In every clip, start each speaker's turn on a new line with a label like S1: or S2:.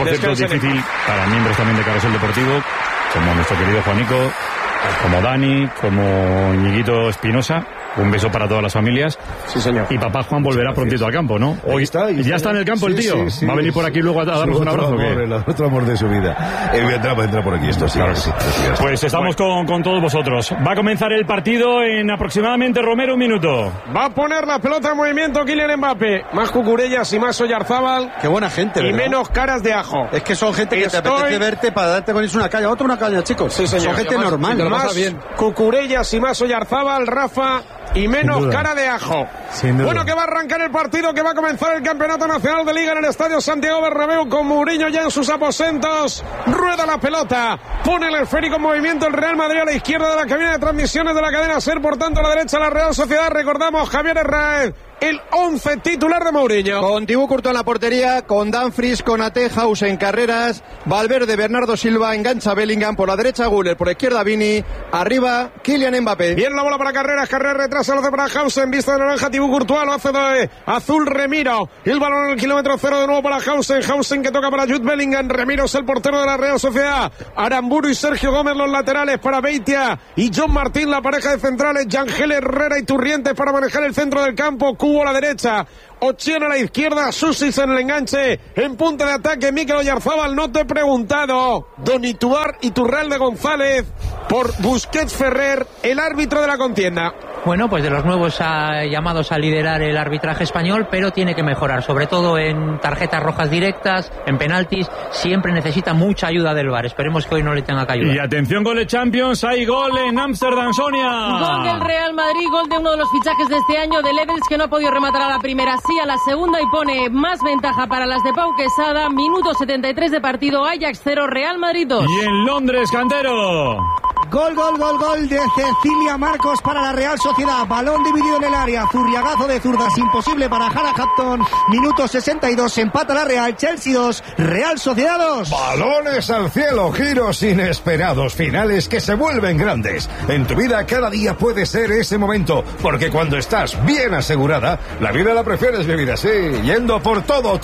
S1: por cierto, es difícil para miembros también de Carrusel Deportivo, como nuestro querido Juanico, como Dani, como Ñiguito Espinosa. Un beso para todas las familias.
S2: Sí, señor.
S1: Y papá Juan volverá prontito al campo, ¿no? Hoy está en el campo el tío.
S3: Sí,
S1: ¿Va a venir por aquí luego a darnos un abrazo?
S3: El otro amor de su vida. Vendrá por aquí, esto sí.
S1: Claro, sí. Pues estamos con todos vosotros. Va a comenzar el partido en aproximadamente, Romero, 1 minuto.
S2: Va a poner la pelota en movimiento Kylian Mbappé. Más Cucurellas y más Oyarzábal.
S4: Qué buena gente,
S2: y
S4: ¿verdad?
S2: menos caras de ajo.
S4: Es que son gente que te apetece verte para darte con eso una caña. Otra una caña, chicos.
S2: Sí, señor.
S4: Son gente normal.
S2: Más Cucurellas y más Oyarzábal, Rafa... y menos cara de ajo. Bueno, que va a arrancar el partido, que va a comenzar el Campeonato Nacional de Liga en el Estadio Santiago Bernabéu con Mourinho ya en sus aposentos. Rueda la pelota, pone el esférico en movimiento el Real Madrid a la izquierda de la cabina de transmisiones de la cadena SER, por tanto a la derecha la Real Sociedad. Recordamos, Javier Herráez, el 11 titular de Mourinho.
S4: Con Thibaut Courtois en la portería, con Dumfries, con House en carreras, Valverde, Bernardo Silva, engancha Bellingham, por la derecha Güler, por la izquierda Vini, arriba Kylian Mbappé.
S2: Bien la bola para Carreras, retrasa, lo hace para Hausen, vista de naranja Thibaut Courtois, lo hace de azul Remiro, el balón en el kilómetro 0 de nuevo para Hausen que toca para Jude Bellingham. Remiro es el portero de la Real Sociedad, Aramburu y Sergio Gómez los laterales para Beitia y John Martín, la pareja de centrales, Yangel Herrera y Turrientes para manejar el centro del campo, Cubo a la derecha, Ochieno a la izquierda, Susis en el enganche, en punta de ataque Mikel Oyarzábal. No te he preguntado, Don Ituar y Turralde González por Busquets Ferrer, el árbitro de la contienda.
S5: Bueno, pues de los nuevos llamados a liderar el arbitraje español, pero tiene que mejorar, sobre todo en tarjetas rojas directas, en penaltis, siempre necesita mucha ayuda del VAR. Esperemos que hoy no le tenga que ayudar.
S1: Y atención, gol de Champions, hay gol en Ámsterdam, Sonia.
S6: Gol del Real Madrid, gol de uno de los fichajes de este año, de Levels, que no ha podido rematar a la primera, sí a la segunda, y pone más ventaja para las de Pau Quesada. Minuto 73 de partido, Ajax 0, Real Madrid 2.
S1: Y en Londres, Cantero.
S7: Gol de Cecilia Marcos para la Real Sociedad. Balón dividido en el área. Zurriagazo de zurdas imposible para Hannah Hampton. Minuto 62. Empata la Real. Chelsea 2. Real Sociedad 2.
S3: Balones al cielo. Giros inesperados. Finales que se vuelven grandes. En tu vida cada día puede ser ese momento. Porque cuando estás bien asegurada, la vida la prefieres vivir así. Yendo por todo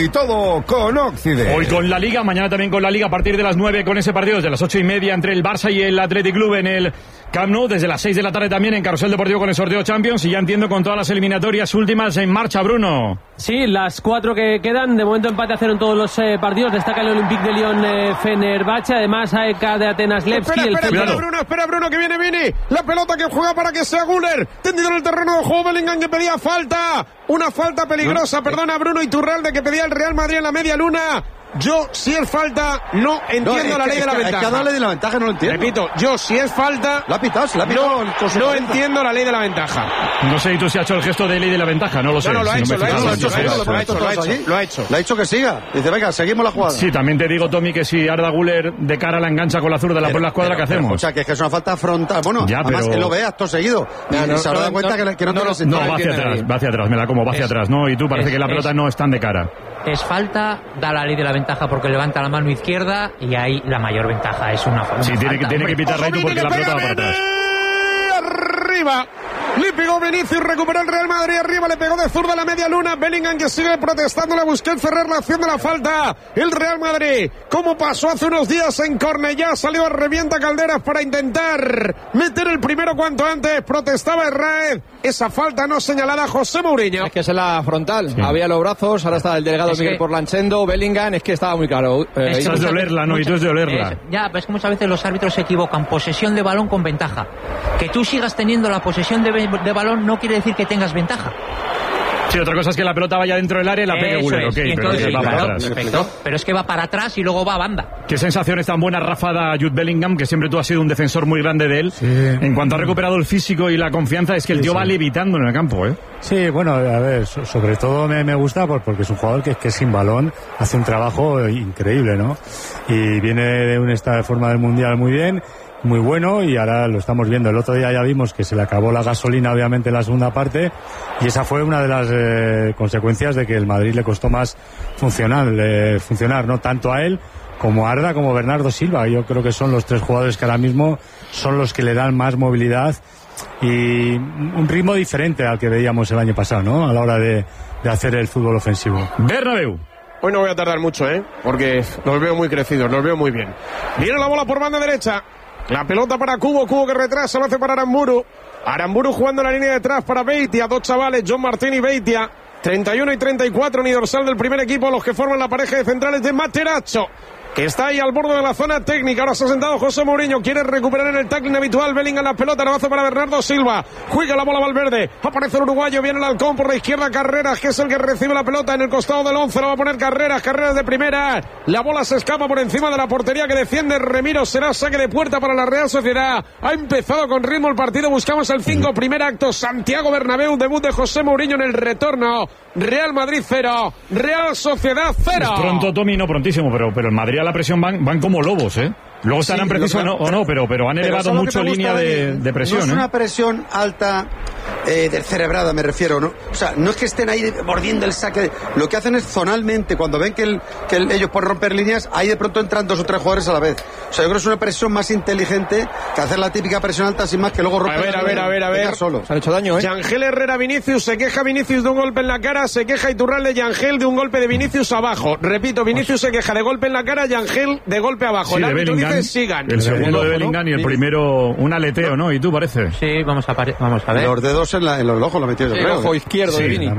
S3: con Occidente.
S1: Hoy con la Liga. Mañana también con la Liga a partir de las 9 con ese partido desde las 8:30 entre el Barça y el Athletic Club en el Camp Nou, desde las 6 de la tarde también en Carrusel Deportivo con el sorteo Champions, y ya entiendo con todas las eliminatorias últimas en marcha, Bruno.
S8: Sí, las 4 que quedan, de momento empate a 0 en todos los partidos, destaca el Olympique de Lyon Fenerbahce, además AEK de Atenas Levski.
S2: Espera Bruno, que viene Vini, la pelota que juega para que sea Güler, tendido en el terreno de juego Bellingham que pedía falta, una falta peligrosa, perdona Bruno Iturralde, que pedía el Real Madrid en la media luna. Yo, si es falta, no entiendo la ley de la ventaja.
S4: Es que la ley de la ventaja no lo entiendo.
S2: Repito, yo, si es falta...
S4: La ha pitado.
S2: No entiendo la ley de la ventaja.
S1: No sé, ¿y tú si has hecho el gesto de ley de la ventaja? No lo sé.
S2: No, lo ha hecho.
S4: Le ha dicho que siga. Dice, venga, seguimos la jugada.
S1: Sí, también te digo, Tommy, que si Arda Güler de cara la engancha con la zurda la pone la escuadra, ¿qué hacemos?
S4: O sea, que es una falta frontal. Bueno, ya, además que lo ve acto seguido. Se habrá dado cuenta que no te lo sentó.
S1: No, va hacia atrás, me la como, va hacia atrás, ¿no? Y tú parece que la pelota no es tan de cara.
S5: Es falta, da la ley de la ventaja porque levanta la mano izquierda y ahí la mayor ventaja es una falta.
S1: Sí, tiene que pitar Raitu porque la pelota va para atrás.
S2: Arriba. Le pegó Vinicius, recuperó el Real Madrid arriba, le pegó de zurda la media luna. Bellingham que sigue protestando, la Busquets Ferrer, la acción de la falta. El Real Madrid, como pasó hace unos días en Cornellá, salió a revienta Calderas para intentar meter el primero cuanto antes. Protestaba Herráez, esa falta no señalada José Mourinho.
S9: Es que es en la frontal, había los brazos, ahora está el delegado Miguel Porlanchendo, Bellingham, es que estaba muy claro.
S1: Esto es de olerla, ¿no? Y tú es de olerla.
S5: Ya, pero es que muchas veces los árbitros se equivocan. Posesión de balón con ventaja. Que tú sigas teniendo la posesión de balón no quiere decir que tengas ventaja.
S1: Sí, otra cosa es que la pelota vaya dentro del área y la pegue Güler, ok,
S5: entonces,
S1: pero va para atrás.
S5: Perfecto, pero es que va para atrás y luego va a banda.
S1: Qué sensaciones tan buenas, Rafa, da Jude Bellingham, que siempre tú has sido un defensor muy grande de él. Sí. En cuanto ha recuperado el físico y la confianza, es que el tío va levitando en el campo, ¿eh?
S10: Sí, bueno, a ver, sobre todo me gusta porque es un jugador que sin balón hace un trabajo increíble, ¿no? Y viene de un estado de forma del Mundial muy bien, muy bueno, y ahora lo estamos viendo. El otro día ya vimos que se le acabó la gasolina, obviamente, en la segunda parte, y esa fue una de las consecuencias de que el Madrid le costó más funcionar, no tanto a él como a Arda, como Bernardo Silva. Yo creo que son los 3 jugadores que ahora mismo son los que le dan más movilidad y un ritmo diferente al que veíamos el año pasado, ¿no? A la hora de hacer el fútbol ofensivo.
S1: Bernabéu.
S2: hoy no voy a tardar mucho, porque los veo muy crecidos, los veo muy bien. Viene la bola por banda derecha. La pelota para Cubo que retrasa, lo hace para Aramburu. Aramburu jugando en la línea de atrás para Beitia, dos chavales, John Martín y Beitia. 31 y 34 ni dorsal del primer equipo, los que forman la pareja de centrales de Materazzo, que está ahí al borde de la zona técnica. Ahora se ha sentado José Mourinho, quiere recuperar en el tackling habitual. Bellingham la pelota, lo hace para Bernardo Silva, juega la bola Valverde, aparece el uruguayo, viene el halcón por la izquierda, Carreras, que es el que recibe la pelota en el costado del 11, lo va a poner Carreras de primera, la bola se escapa por encima de la portería que defiende Remiro, será saque de puerta para la Real Sociedad. Ha empezado con ritmo el partido, buscamos el 5, primer acto, Santiago Bernabéu, debut de José Mourinho en el retorno. Real Madrid 0, Real Sociedad 0.
S1: Es pronto, Tommy, no prontísimo, pero el Madrid a la presión van como lobos, Luego estarán precisos o no, pero han elevado mucho línea de presión.
S11: No es una presión alta descerebrada, me refiero, ¿no? O sea, no es que estén ahí mordiendo el saque. Lo que hacen es zonalmente, cuando ven que ellos pueden romper líneas, ahí de pronto entran 2 o 3 jugadores a la vez. O sea, yo creo que es una presión más inteligente que hacer la típica presión alta sin más, que luego romper.
S2: A ver.
S11: Solo.
S9: Se han hecho daño,
S2: Yangel Herrera Vinicius, se queja Vinicius de un golpe en la cara, se queja Iturralde Yangel de un golpe de Vinicius abajo. Repito, Vinicius se queja de golpe en la cara, Yangel de golpe abajo.
S1: Sí,
S2: el árbitro dice sigan.
S1: El segundo de Bellingham, ¿no? Y el primero un aleteo, ¿no? ¿Y tú parece?
S5: Sí, vamos a ver.
S11: Los dedos en los ojos lo metió, yo creo.
S9: El ojo izquierdo de Vini.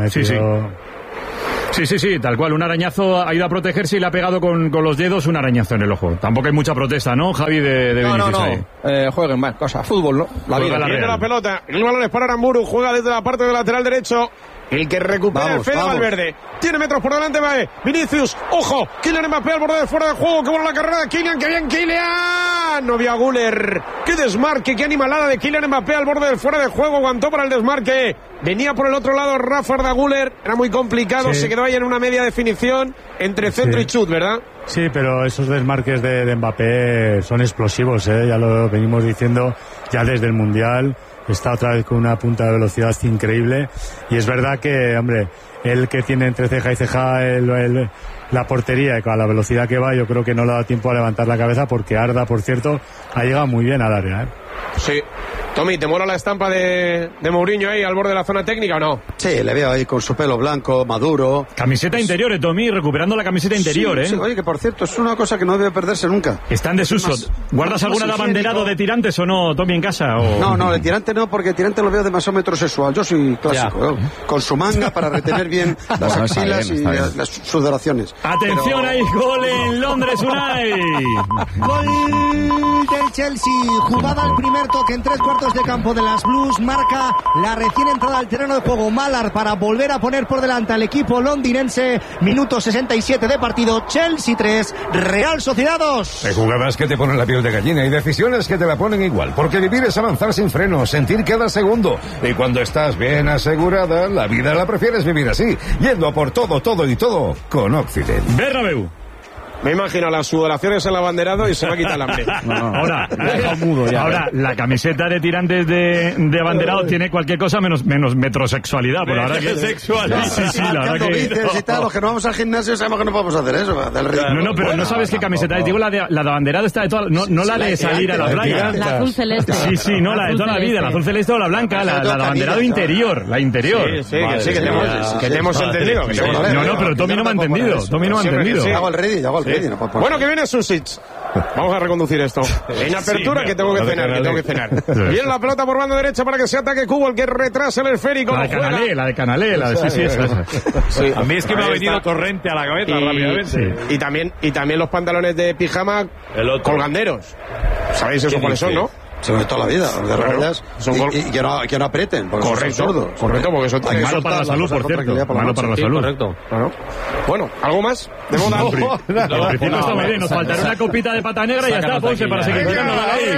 S1: Sí, tal cual. Un arañazo ha ido a protegerse y le ha pegado con los dedos un arañazo en el ojo. Tampoco hay mucha protesta, ¿no, Javi, de Vinicius?
S9: No. Jueguen más cosas. Fútbol, ¿no? La vida.
S2: Viene la pelota. El balón es para Aramburu. Juega desde la parte del lateral derecho. El que recupera el Fede Valverde. Tiene metros por delante, va Vinicius. ¡Ojo! Kylian Mbappé al borde de fuera de juego. ¡Qué buena la carrera de Kylian! ¡Qué bien Kylian! No vio a Güler. ¡Qué desmarque! ¡Qué animalada de Kylian Mbappé al borde de fuera de juego! Aguantó para el desmarque. Venía por el otro lado Rafa Arda Güler. Era muy complicado. Se quedó ahí en una media definición entre centro y chut, ¿verdad?
S10: Sí, pero esos desmarques de Mbappé son explosivos, ya lo venimos diciendo ya desde el Mundial. Está otra vez con una punta de velocidad increíble y es verdad que, hombre, él que tiene entre ceja y ceja la portería y con la velocidad que va, yo creo que no le da tiempo a levantar la cabeza, porque Arda, por cierto, ha llegado muy bien al área.
S2: Sí. Tommy, ¿te mola la estampa de Mourinho ahí al borde de la zona técnica o no?
S11: Sí, le veo ahí con su pelo blanco, maduro.
S1: Camiseta interior, Tommy, recuperando la camiseta interior,
S11: Sí, oye, que por cierto, es una cosa que no debe perderse nunca.
S1: Está en desuso. ¿Guardas alguna de abanderado de tirantes o no, Tommy, en casa? O...
S11: No, de tirante no, porque el tirante lo veo demasiado metrosexual. Yo soy clásico, con su manga para retener bien las axilas y las sudoraciones.
S1: Atención, hay gol en Londres, Unai.
S7: Gol del Chelsea, jugada al primer toque en 3/4 de campo de las Blues, marca la recién entrada al terreno de juego Mallard para volver a poner por delante al equipo londinense. Minuto 67 de partido, Chelsea 3, Real Sociedad 2.
S3: Hay jugadas que te ponen la piel de gallina y decisiones que te la ponen igual, porque vivir es avanzar sin frenos, sentir cada segundo, y cuando estás bien asegurada, la vida la prefieres vivir así, yendo a por todo con Occident.
S1: Bernabéu.
S2: Me imagino las sudoraciones en el abanderado y se va a quitar el hambre.
S1: Ahora, la camiseta de tirantes de abanderado tiene cualquier cosa menos metrosexualidad. Por ahora que
S11: sexual.
S1: Sí, la verdad que...
S11: y tal, los que no vamos al gimnasio sabemos que no podemos hacer eso.
S1: No, pero no sabes qué camiseta es. Digo, la de abanderado está de toda... No la de salir a la playa.
S6: La azul celeste.
S1: Sí, no, la de toda la vida. La azul celeste o la blanca. La de abanderado interior. La interior.
S2: Sí, que te hemos entendido.
S1: No, pero Tommy no me ha entendido.
S11: Hago el ready.
S2: Bueno, que viene Susic. Vamos a reconducir esto. En apertura, que tengo que cenar. Viene la pelota por banda derecha para que se ataque Cubo, el que retrasa el esférico.
S1: La de Canalé. Esa.
S12: Sí. A mí es que me ha venido Torrente a la cabeza rápidamente.
S2: Y también los pantalones de pijama colganderos. ¿Sabéis eso cuáles son, no?
S11: Se ve toda la vida, los de rayas y que no aprieten, porque son sordos.
S2: Correcto, porque eso
S1: es malo para la salud, por cierto. Malo para la salud.
S2: Correcto. Bueno, ¿algo más? De moda.
S1: Nos faltará una copita de pata negra y ya está, Ponce, para seguir tirando.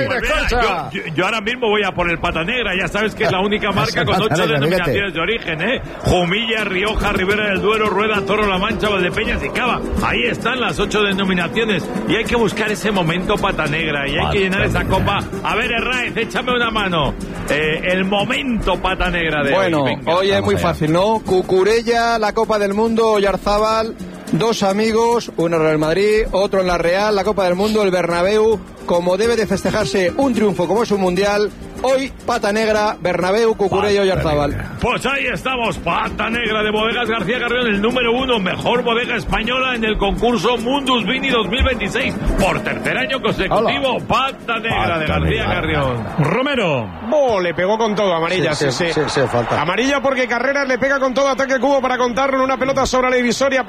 S12: Yo ahora mismo voy a por el pata negra, ya sabes que es la única marca con 8 denominaciones de origen, Jumilla, Rioja, Ribera del Duero, Rueda, Toro, La Mancha, Valdepeñas y Cava. Ahí están las 8 denominaciones y hay que buscar ese momento pata negra y hay que llenar esa copa. A ver, Herráez, échame una mano. El momento pata negra de hoy.
S9: Venga, hoy es muy fácil, ¿no? Cucurella, la Copa del Mundo, Oyarzábal, dos amigos, uno en Real Madrid, otro en la Real, la Copa del Mundo, el Bernabéu, como debe de festejarse un triunfo como es un mundial, Hoy, pata negra, Bernabéu, Cucurella y Oyarzabal.
S12: Pues ahí estamos, pata negra de Bodegas García Carrión, el número 1, mejor bodega española en el concurso Mundus Vini 2026. Por tercer año consecutivo, pata negra de García Carrión.
S1: Romero.
S2: Le pegó con todo, amarilla, sí,
S9: falta.
S2: Amarilla porque Carreras le pega con todo Ataque Cubo para contarlo en una pelota sobre la divisoria.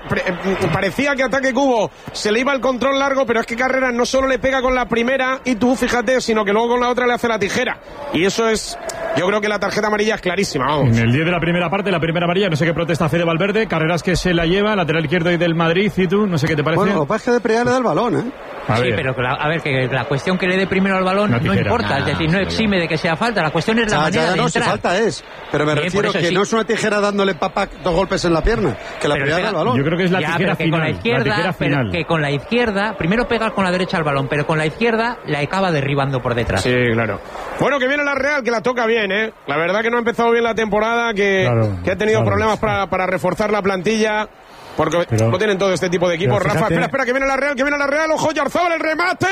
S2: Parecía que Ataque Cubo se le iba el control largo, pero es que Carreras no solo le pega con la primera, y tú fíjate, sino que luego con la otra le hace la tijera. Y eso es, yo creo que la tarjeta amarilla es clarísima, vamos.
S1: En el 10 de la primera parte, la primera amarilla, no sé qué protesta Fede Valverde, Carreras que se la lleva, lateral izquierdo y del Madrid, y tú, no sé qué te parece.
S11: Bueno, lo que pasa es que de Priá le da el balón, ¿eh?
S5: Pero a ver, que la cuestión que le dé primero al balón no importa, es decir, no exime de que sea falta, la cuestión es la manera de entrar.
S11: No, si falta es, pero me refiero que no es una tijera dándole dos golpes en la pierna, que la Priá da el balón.
S1: Yo creo que es la tijera final.
S5: Con la izquierda, pero que con la izquierda, primero pega con la derecha al balón, pero con la izquierda la acaba derribando por detrás.
S2: Sí, claro. Bueno, que viene la Real, que la toca bien, ¿eh? La verdad que no ha empezado bien la temporada, que ha tenido problemas para reforzar la plantilla. Porque no tienen todo este tipo de equipos. Rafa, espera, que viene la Real, ojo, Oyarzabal, el remate.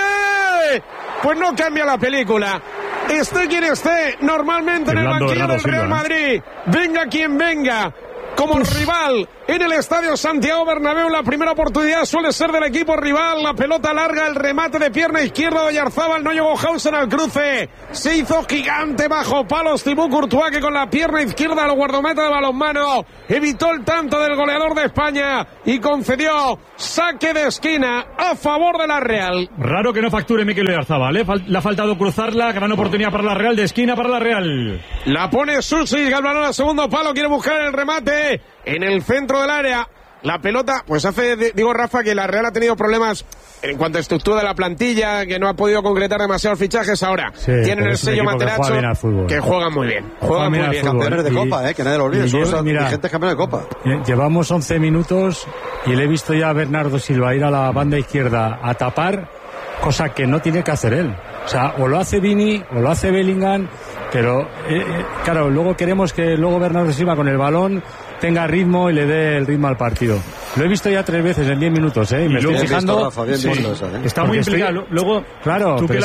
S2: Pues no cambia la película. Esté quien esté, normalmente en el banquillo del Real Madrid. Venga quien venga. Como rival en el estadio Santiago Bernabéu, la primera oportunidad suele ser del equipo rival. La pelota larga, el remate de pierna izquierda de Oyarzabal, no llegó Hausen al cruce. Se hizo gigante bajo palos Thibaut Courtois, que con la pierna izquierda lo guardameta de balonmano evitó el tanto del goleador de España y concedió saque de esquina a favor de la Real.
S1: Raro que no facture Mikel Oyarzabal, ¿eh? Le ha faltado cruzarla, gran oportunidad para la Real, de esquina para la Real.
S2: La pone Susi, el balón al segundo palo, quiere buscar el remate en el centro del área. La pelota, pues digo Rafa, que la Real ha tenido problemas en cuanto a estructura de la plantilla, que no ha podido concretar demasiados fichajes. Ahora tienen el sello Materazzo, que juegan muy bien. Juegan muy bien.
S11: Campeones de Copa, que nadie lo olvide. Son vigentes campeones de Copa.
S10: Llevamos 11 minutos y le he visto ya a Bernardo Silva ir a la banda izquierda a tapar, cosa que no tiene que hacer él. O sea, o lo hace Vini o lo hace Bellingham, pero claro, luego queremos que luego Bernardo Silva con el balón tenga ritmo y le dé el ritmo al partido. Lo he visto ya 3 veces en 10 minutos, y me estoy fijando.
S1: Está muy implicado. Luego,
S10: claro, pero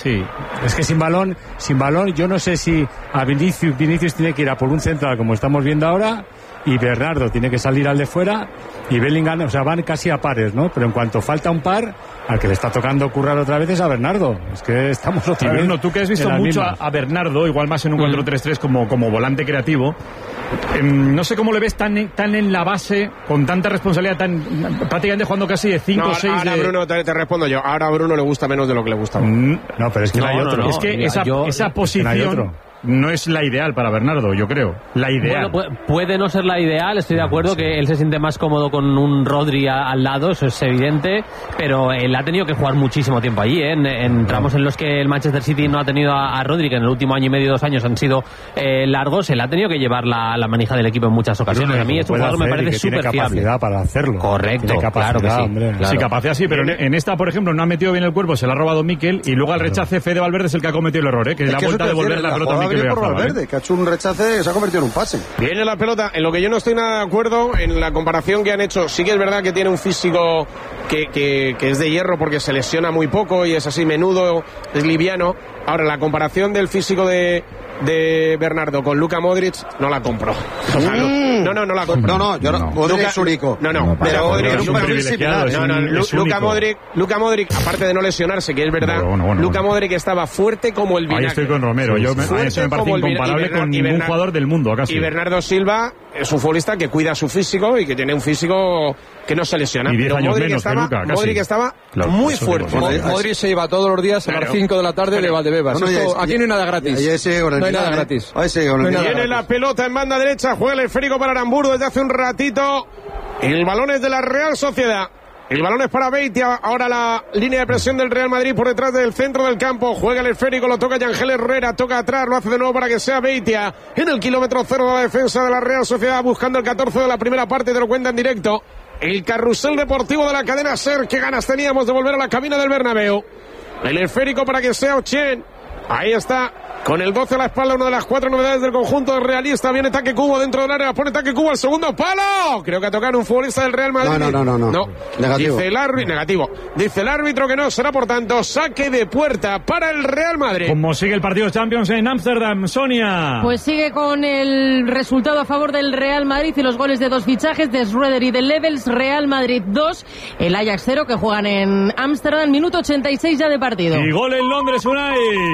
S10: es que sin balón, yo no sé si a Vinicius tiene que ir a por un central como estamos viendo ahora, y Bernardo tiene que salir al de fuera, y Bellingham, o sea, van casi a pares, ¿no? Pero en cuanto falta un par, al que le está tocando currar otra vez es a Bernardo. Es que estamos otra vez.
S1: Tú que has visto mucho a Bernardo, igual más en un 4-3-3 como volante creativo, no sé cómo le ves tan en la base, con tanta responsabilidad, prácticamente jugando casi de 5 o 6.
S2: Ahora Bruno, te respondo yo. Ahora a Bruno le gusta menos de lo que le gustaba.
S10: No, pero es que no hay otro.
S1: Es que esa posición no es la ideal para Bernardo, yo creo. La ideal.
S8: Bueno, puede no ser la ideal, estoy de acuerdo que él se siente más cómodo con un Rodri al lado, eso es evidente, pero él ha tenido que jugar muchísimo tiempo allí, en tramos en los que el Manchester City no ha tenido a Rodri, que en el último año y medio, 2 años han sido largos. Él ha tenido que llevar la manija del equipo en muchas ocasiones. A mí este jugador me parece súper fiable.
S10: Tiene capacidad para hacerlo.
S8: Correcto, claro que sí.
S10: Hombre.
S1: Sí, capacidad sí, pero en esta, por ejemplo, no ha metido bien el cuerpo, se la ha robado Mikel, y luego al rechace Fede Valverde es el que ha cometido el error, que le ha vuelto a devolver la pelota a Mikel,
S11: que ha hecho un rechace que se ha convertido en un pase.
S2: Viene la pelota, en lo que yo no estoy nada de acuerdo en la comparación que han hecho. Sí que es verdad que tiene un físico que es de hierro porque se lesiona muy poco y es así menudo, es liviano. Ahora, la comparación del físico de Bernardo con Luka Modric no la compro. O sea, no la compro.
S11: Modric es único.
S2: Pero Modric es un perfil similar. Luka Modric, aparte de no lesionarse, que es verdad, Luka Modric estaba fuerte como el vinagre.
S1: Ahí estoy con Romero. Eso me parece incomparable con ningún jugador del mundo, acaso.
S2: Y Bernardo Silva es un futbolista que cuida su físico y que tiene un físico que no se lesiona.
S1: Y 10 años menos que Luka, casi.
S2: Modric estaba muy fuerte.
S9: Modric se iba todos los días a las 5 de la tarde de Valdebebas. Aquí no hay nada gratis. No hay nada gratis.
S2: Viene la pelota en banda derecha, juega el esférico para Aramburu desde hace un ratito. El balón es de la Real Sociedad. El balón es para Beitia. Ahora la línea de presión del Real Madrid por detrás del centro del campo. Juega el esférico, lo toca Yangel Herrera. Toca atrás, lo hace de nuevo para que sea Beitia. En el kilómetro 0 de la defensa de la Real Sociedad, buscando el 14 de la primera parte. Te lo cuenta en directo el carrusel deportivo de la cadena SER. Qué ganas teníamos de volver a la cabina del Bernabéu. El esférico para que sea Ochen. Ahí está Con el 12 a la espalda, una de las 4 novedades del conjunto realista. Viene Taque Cubo dentro del área, pone Taque Cubo al segundo palo. Creo que ha tocado un futbolista del Real Madrid.
S11: No. Negativo.
S2: Dice el árbitro que no, será por tanto saque de puerta para el Real Madrid.
S1: ¿Cómo sigue el partido de Champions en Ámsterdam, Sonia?
S6: Pues sigue con el resultado a favor del Real Madrid y los goles de 2 fichajes de Schröder y de Levels. Real Madrid 2, el Ajax 0, que juegan en Ámsterdam, minuto 86 ya de partido.
S1: Y gol en Londres, Unai.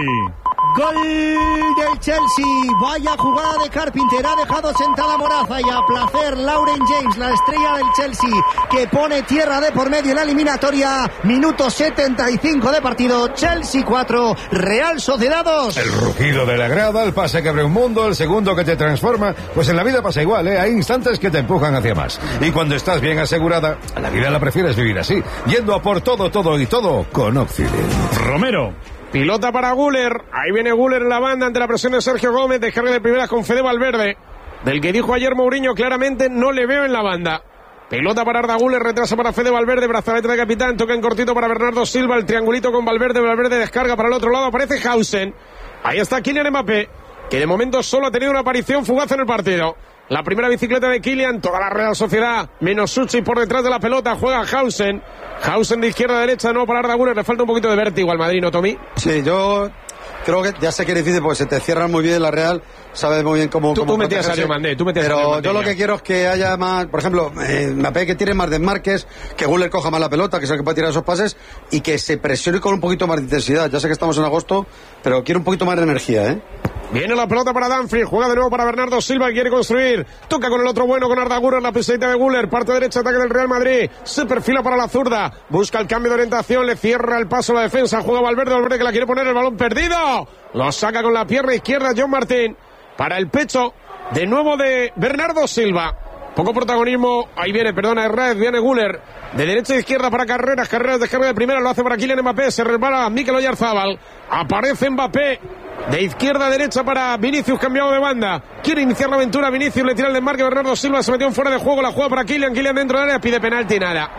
S7: Gol del Chelsea. Vaya jugada de Carpenter. Ha dejado sentada Moraza y a placer Lauren James, la estrella del Chelsea, que pone tierra de por medio en la eliminatoria. Minuto 75 de partido. Chelsea 4, Real Sociedad 2.
S3: El rugido de la grada, el pase que abre un mundo, el segundo que te transforma. Pues en la vida pasa igual, ¿eh? Hay instantes que te empujan hacia más. Y cuando estás bien asegurada, la vida la prefieres vivir así, yendo a por todo con Occident.
S1: Romero.
S2: Pilota para Güler. Ahí viene Güler en la banda ante la presión de Sergio Gómez. Descarga de primeras con Fede Valverde, del que dijo ayer Mourinho claramente no le veo en la banda. Pelota para Arda Güler, retrasa para Fede Valverde, brazalete de capitán, toca en cortito para Bernardo Silva, el triangulito con Valverde descarga para el otro lado, aparece Hausen. Ahí está Kylian Mbappé, que de momento solo ha tenido una aparición fugaz en el partido. La primera bicicleta de Kylian, toda la Real Sociedad, menos Suchi por detrás de la pelota, juega Hausen. Hausen de izquierda a derecha, de nuevo para Arda Güler, le falta un poquito de vértigo al Madrid, ¿no, Tommy?
S11: Sí, yo creo que ya sé que es difícil porque se te cierran muy bien la Real, sabes muy bien cómo...
S2: Tú metías a Diomandé,
S11: pero yo lo que quiero es que haya más, por ejemplo, Mbappé que tire más desmarques, que Güler coja más la pelota, que es el que puede tirar esos pases, y que se presione con un poquito más de intensidad. Ya sé que estamos en agosto, pero quiero un poquito más de energía, ¿eh?
S2: Viene la pelota para Dumfries, juega de nuevo para Bernardo Silva, que quiere construir, toca con el otro bueno, con Arda Güler, la pesadita de Güler, parte derecha, ataque del Real Madrid, se perfila para la zurda, busca el cambio de orientación, le cierra el paso a la defensa, juega Valverde que la quiere poner, el balón perdido, lo saca con la pierna izquierda John Martín, para el pecho, de nuevo de Bernardo Silva, poco protagonismo, ahí viene, Herrera, viene Güler, de derecha a izquierda para Carreras descarga de primera, lo hace para Kylian Mbappé, se resbala Mikel Oyarzabal, aparece Mbappé, de izquierda a derecha para Vinicius, cambiado de banda, quiere iniciar la aventura, Vinicius le tira el desmarque, Bernardo Silva se metió en fuera de juego, la juega para Kylian dentro del área, pide penalti,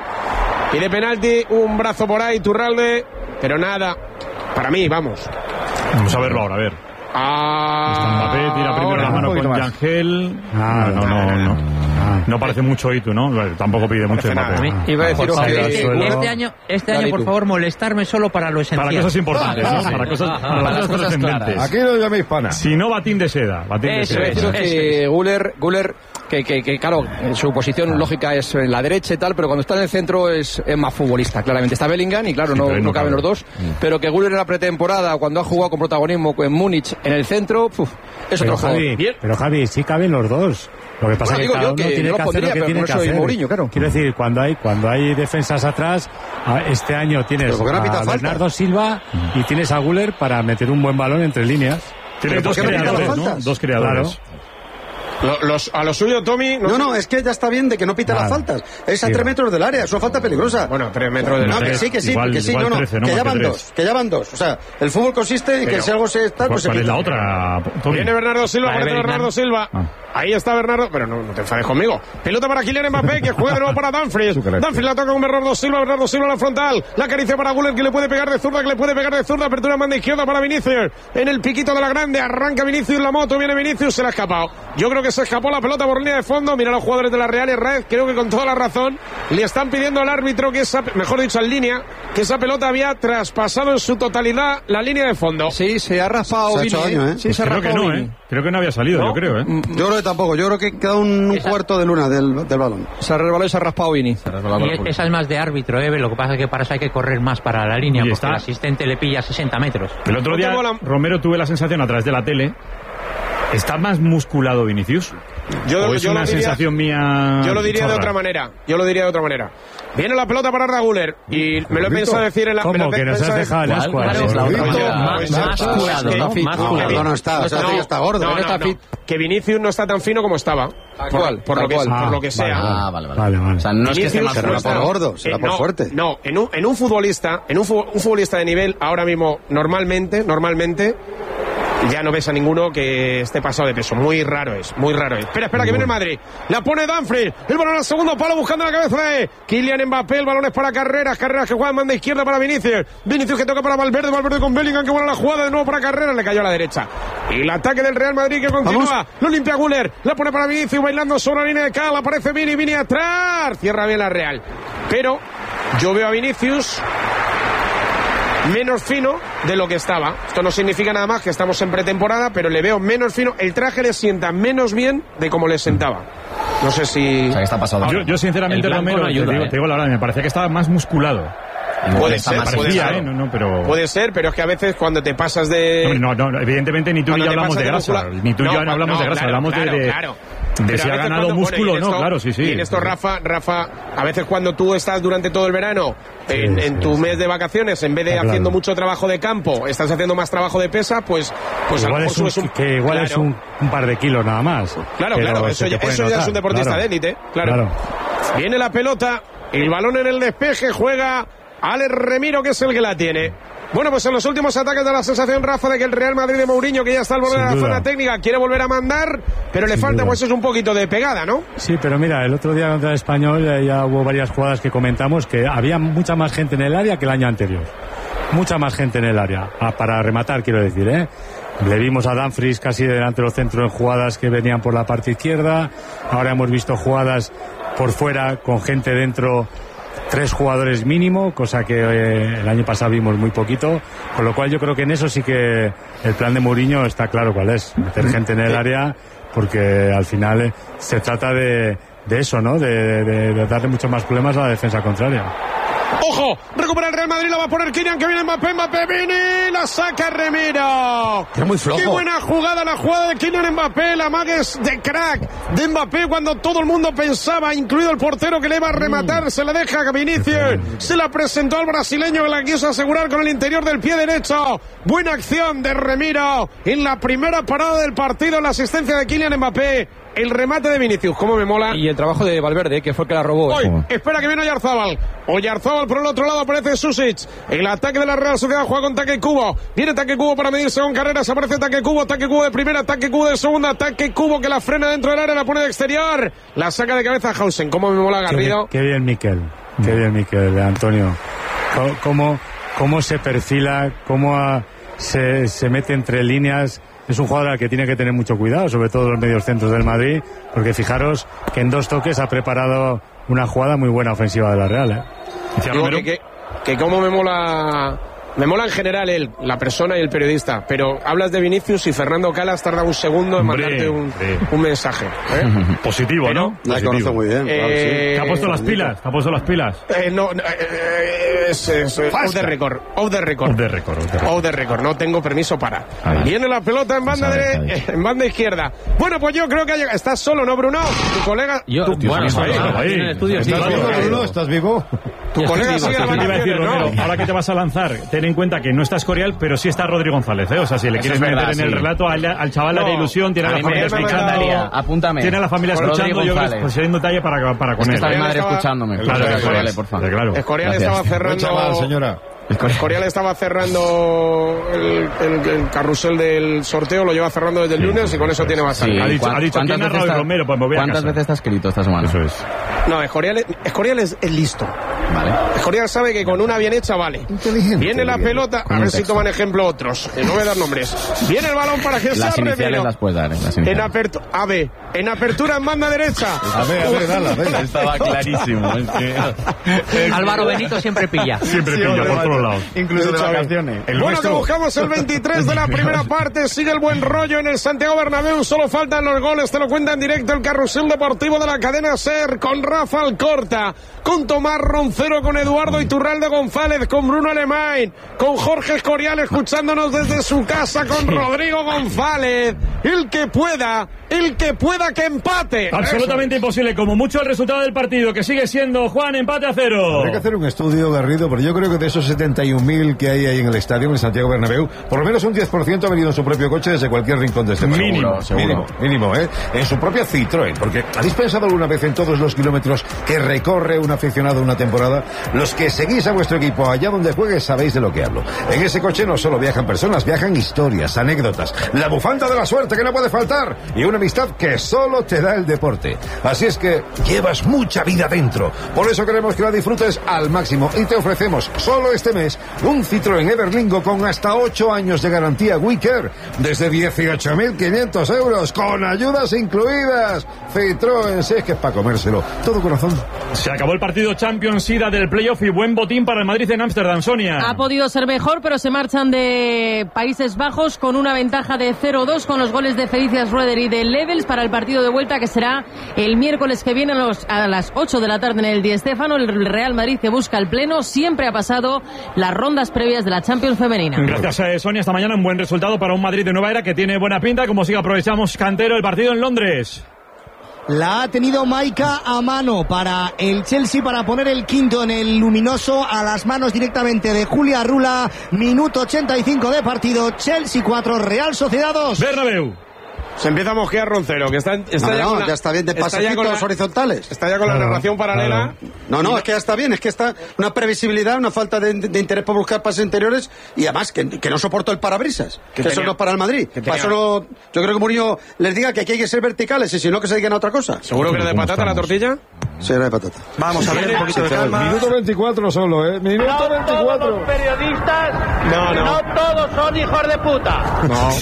S2: un brazo por ahí, Turralde, pero nada, para mí, vamos
S1: a verlo ahora, a ver. Mbappé tira primero la mano con Yangel. No parece mucho Itu, ¿no? Tampoco pide mucho Mbappé.
S5: Iba a deciros que este año, por favor, molestarme solo para lo esencial.
S1: Para cosas importantes, ¿no? Para cosas trascendentes.
S3: Aquí no llaméis pana.
S1: Si no, batín de seda.
S9: Eso. Que Güler, que claro, su posición lógica es en la derecha y tal, pero cuando está en el centro es más futbolista, claramente. Está Bellingham y claro, no caben los dos, pero que Güler en la pretemporada, cuando ha jugado con protagonismo en Múnich, en el centro, es otro jugador.
S10: Pero Javi, sí caben los dos. Lo que pasa es que cada uno tiene que hacer lo que tiene que hacer.
S9: Mourinho, claro.
S10: Quiero decir, cuando hay defensas atrás, este año tienes a Bernardo Silva y tienes a Güler para meter un buen balón entre líneas.
S1: Tienes dos creadores, ¿no? Dos creadores.
S10: Claro.
S2: A lo suyo, Tommy...
S11: No, es que ya está bien de que no pita las faltas. Es a 3 metros del área, es una falta peligrosa.
S2: Bueno, 3 metros del área.
S11: Que sí, que ya van dos. O sea, el fútbol consiste en que si algo se está, pues se
S1: ¿cuál es
S11: quita.
S1: la otra, Tommy?
S2: Viene Bernardo Silva, Ahí está Bernardo, pero no te enfades conmigo. Pelota para Kylian Mbappé, que juega de nuevo para Dumfries. Dumfries la toca con Bernardo Silva a la frontal. La acaricia para Güler, que le puede pegar de zurda, apertura manda izquierda para Vinicius. En el piquito de la grande, arranca Vinicius la moto, viene Vinicius, se le ha escapado. Yo creo que se escapó la pelota por línea de fondo. Mira a los jugadores de la Real y Raez, creo que con toda la razón le están pidiendo al árbitro que en línea, que esa pelota había traspasado en su totalidad la línea de fondo.
S9: Sí, se ha raspado Vini.
S2: Sí, se ha raspado Vini.
S1: Creo que no había salido, yo creo,
S11: Yo creo que tampoco, yo creo que queda un cuarto de luna del balón.
S9: Se ha resbalado y se ha raspado Vini.
S5: Y esa es más de árbitro, lo que pasa es que para eso hay que correr más para la línea, porque el asistente le pilla 60 metros.
S1: El otro día, Romero, tuve la sensación a través de la tele, ¿está más musculado Vinicius? ¿O es una sensación mía?
S2: Yo lo diría de otra manera. Viene la pelota para Arda Güler y me lo he pensado decir en la...
S10: ¿Cómo? Que nos has dejado en las cuadras.
S5: Más curado,
S11: No está gordo.
S2: Que Vinicius no está tan fino como estaba. Por lo que sea.
S10: Vale.
S11: O sea, no es que esté más por gordo, será por fuerte.
S2: No, en un futbolista de nivel, ahora mismo, normalmente, ya no ves a ninguno que esté pasado de peso. Muy raro es. Espera, que viene el Madrid. La pone Dumfries. El balón al segundo palo buscando la cabeza de Kylian Mbappé. El balón es para Carreras que juega en banda izquierda para Vinicius que toca para Valverde con Bellingham, que buena la jugada de nuevo para Carreras, le cayó a la derecha. Y el ataque del Real Madrid que continúa. Vamos. Lo limpia Güler, la pone para Vinicius bailando sobre la línea de cal. Aparece Vini atrás. Cierra bien la Real. Pero yo veo a Vinicius menos fino de lo que estaba. Esto no significa nada más que estamos en pretemporada, pero le veo menos fino. El traje le sienta menos bien de como le sentaba. No sé si...
S13: O sea, ¿qué está pasando?
S1: Yo sinceramente, Romero, no ayuda, te digo la verdad, me parecía que estaba más musculado.
S2: Puede ser, puede ser, pero es que a veces cuando te pasas de...
S1: No, evidentemente ni tú ni yo hablamos de grasa. Ni tú y yo no hablamos de grasa, hablamos de si ha ganado músculo o no, claro, sí.
S2: Y en esto, Rafa, a veces cuando tú estás durante todo el verano en tu mes de vacaciones, en vez de haciendo mucho trabajo de campo, estás haciendo más trabajo de pesa, pues
S10: igual es un par de kilos nada más.
S2: Claro, eso ya es un deportista de élite, claro. Viene la pelota, el balón en el despeje, juega Alex Remiro, que es el que la tiene. Bueno, pues en los últimos ataques da la sensación, Rafa, de que el Real Madrid de Mourinho, que ya está al borde de la zona técnica, quiere volver a mandar, pero le falta pues es un poquito de pegada, ¿no?
S10: Sí, pero mira, el otro día contra el Español ya hubo varias jugadas que comentamos que había mucha más gente en el área que el año anterior. Mucha más gente en el área, para rematar, quiero decir, ¿eh? Le vimos a Dumfries casi delante de los centros en jugadas que venían por la parte izquierda. Ahora hemos visto jugadas por fuera con gente dentro, 3 jugadores mínimo, cosa que el año pasado vimos muy poquito, con lo cual yo creo que en eso sí que el plan de Mourinho está claro cuál es, meter gente en el área, porque al final se trata de eso, ¿no? De darle muchos más problemas a la defensa contraria.
S2: ¡Ojo! Recupera el Real Madrid, la va a poner Kylian, que viene Mbappé, Vini, la saca Remiro.
S11: Es muy flojo.
S2: ¡Qué buena jugada, la jugada de Kylian Mbappé! La magues de crack de Mbappé cuando todo el mundo pensaba, incluido el portero, que le iba a rematar, se la deja a Vinicius, se la presentó al brasileño, que la quiso asegurar con el interior del pie derecho. Buena acción de Remiro en la primera parada del partido, la asistencia de Kylian Mbappé. El remate de Vinicius, cómo me mola.
S9: Y el trabajo de Valverde, que fue el que la robó.
S2: Espera que viene Oyarzábal por el otro lado, aparece Susic. El ataque de la Real Sociedad juega con Taque Cubo. Viene Taque Cubo para medirse con Carreras. Aparece Taque Cubo de primera, Taque Cubo de segunda. Taque Cubo que la frena dentro del área, la pone de exterior. La saca de cabeza Hausen. Cómo me mola Garrido.
S10: Qué bien Miquel, Antonio. Cómo se perfila, cómo se mete entre líneas. Es un jugador al que tiene que tener mucho cuidado, sobre todo los mediocentros del Madrid, porque fijaros que en 2 toques ha preparado una jugada muy buena ofensiva de la Real, ¿eh?
S2: Digo que como me mola en general él, la persona y el periodista, pero hablas de Vinicius y Fernando Calas tarda un segundo en mandarte un mensaje, ¿eh?
S1: Positivo, ¿no?
S11: La conoce muy bien.
S1: ¿Te ha puesto las pilas?
S2: Off the record. No tengo permiso para. Viene la pelota en banda izquierda. Bueno, pues yo creo que estás solo, ¿no, Bruno? Tu colega.
S10: Ahí en el estudio. ¿Estás vivo, Bruno? ¿Estás vivo?
S2: Tu colega sigue la vacaciones, ¿no?
S1: Ahora que te vas a lanzar, ten en cuenta que no está Escorial, pero sí está Rodri González, ¿eh? O sea, si le quieres meter en el relato al chaval de ilusión, tiene a la familia escuchando.
S13: Apúntame.
S1: Tiene a la familia escuchando, yo creo que siendo detalle para con él.
S13: Está mi madre escuchándome.
S1: Claro,
S13: por favor.
S2: Escorial estaba cerrando.
S11: Señora.
S2: Escorial estaba cerrando el carrusel del sorteo, lo lleva cerrando desde el lunes y con eso tiene bastante.
S1: Ha dicho ¿quién ha narrado Romero? Pues me voy a casa.
S13: ¿Cuántas veces está escrito esta semana?
S1: Eso es.
S2: No, Escorial es listo.
S13: Vale.
S2: Escorial sabe que con una bien hecha vale. Viene la pelota, a ver si toman ejemplo otros. No voy a dar nombres. Viene el balón para que sea Remiro.
S13: Las iniciales las puedes dar.
S2: En apertura en banda derecha.
S11: A ver, dale.
S13: Estaba clarísimo.
S5: Álvaro Benito siempre pilla.
S1: Siempre pilla por todos lados.
S13: Incluso de vacaciones.
S2: Bueno, que buscamos el 23 de la primera parte. Sigue el buen rollo en el Santiago Bernabéu. Solo faltan los goles. Te lo cuenta en directo el carrusel deportivo de la cadena SER. Con Rafa Alcorta, con Tomás Roncero, con Eduardo Iturralde González, con Bruno Alemán, con Jorge Escorial escuchándonos desde su casa, con Rodrigo González. El que pueda el que pueda que empate.
S1: Absolutamente imposible, como mucho el resultado del partido, que sigue siendo, Juan, empate a 0.
S3: Hay que hacer un estudio, Garrido, pero yo creo que de esos 71.000 que hay ahí en el estadio, en el Santiago Bernabéu, por lo menos un 10% ha venido en su propio coche desde cualquier rincón de este país. Mínimo, ¿eh? En su propia Citroën, porque ¿habéis pensado alguna vez en todos los kilómetros que recorre un aficionado una temporada? Los que seguís a vuestro equipo allá donde juegue sabéis de lo que hablo. En ese coche no solo viajan personas, viajan historias, anécdotas, la bufanda de la suerte que no puede faltar y una amistad que solo te da el deporte. Así es que llevas mucha vida dentro. Por eso queremos que la disfrutes al máximo y te ofrecemos solo este mes un Citroën Everlingo con hasta 8 años de garantía WeCare desde 18.500 euros con ayudas incluidas. Citroën, si es que es para comérselo. Todo corazón.
S1: Se acabó el partido Champions ida del playoff y buen botín para el Madrid en Ámsterdam, Sonia.
S6: Ha podido ser mejor, pero se marchan de Países Bajos con una ventaja de 0-2 con los goles de Felicias Rueder y de Levels para el partido de vuelta que será el miércoles que viene a las 8 de la tarde en el Di Stéfano. El Real Madrid, que busca el pleno, siempre ha pasado las rondas previas de la Champions femenina.
S1: Gracias, Sonia. Esta mañana un buen resultado para un Madrid de nueva era que tiene buena pinta. Como sigue, aprovechamos, Cantero, el partido en Londres.
S7: La ha tenido Maika a mano para el Chelsea para poner el quinto en el luminoso a las manos directamente de Julia Rula. Minuto 85 de partido. Chelsea 4, Real Sociedad 2.
S1: Bernabéu.
S2: Se empieza a mosquear Roncero, que está
S11: ya está bien de pasecitos horizontales.
S2: Está ya con la narración paralela.
S11: No, es que ya está bien, es que está una previsibilidad, una falta de interés por buscar pases interiores y además que no soporto el parabrisas. Que eso no es para el Madrid. Para eso no, yo creo que Mourinho les diga que aquí hay que ser verticales y si no que se dediquen a otra cosa.
S2: ¿Seguro que era de patata la tortilla?
S11: Sí, era de patata.
S7: Vamos a ver un poquito de calma.
S3: Minuto 24 solo, ¿eh? Minuto 24.
S14: Todos los periodistas, no todos son hijos de puta.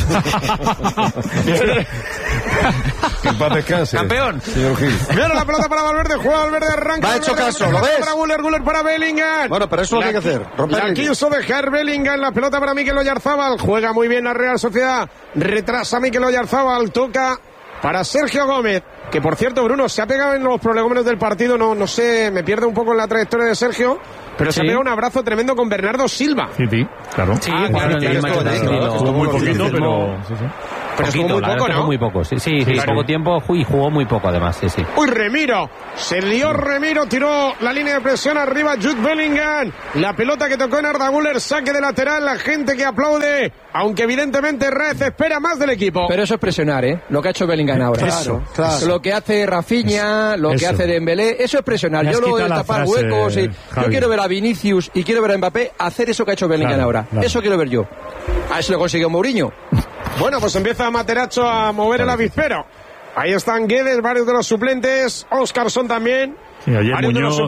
S3: Que en paz descanse.
S2: Campeón.
S3: Señor Gil.
S2: Viene la pelota para Valverde, juega Valverde, arranca.
S11: Va hecho caso, ¿lo ves?
S2: Para Guller para Bellingham.
S11: Bueno, pero eso es lo que hay que hacer.
S2: La quiso dejar Bellingham, la pelota para Mikel Oyarzabal. Juega muy bien la Real Sociedad. Retrasa Mikel Oyarzabal, toca para Sergio Gómez, que por cierto, Bruno, se ha pegado en los prolegómenos del partido, no sé, me pierde un poco en la trayectoria de Sergio, pero se ha pegado un abrazo tremendo con Bernardo Silva.
S1: Sí, claro.
S8: Sí, jugó
S1: muy poquito, pero...
S2: Pero estuvo muy poco, ¿no?
S8: Muy poco, sí,
S1: claro.
S8: Poco tiempo y jugó muy poco además, sí.
S2: Uy, Remiro, se lió Remiro, tiró la línea de presión arriba Jude Bellingham, la pelota que tocó en Arda Güler, saque de lateral, la gente que aplaude, aunque evidentemente Rez espera más del equipo.
S9: Pero eso es presionar, ¿eh? Lo que ha hecho Bellingham ahora.
S11: Claro.
S9: Lo que hace Rafinha, lo que hace Dembélé, eso es presionar. Yo lo de tapar huecos y yo quiero ver a Vinicius y quiero ver a Mbappé hacer eso que ha hecho Bellingham ahora. Claro. Eso quiero ver yo. A eso lo consiguió Mourinho.
S2: Bueno, pues empieza Materazzo a mover el avispero. Ahí están Guedes, varios de los suplentes, Óscarson también.
S1: Sí, ayer Muñoz,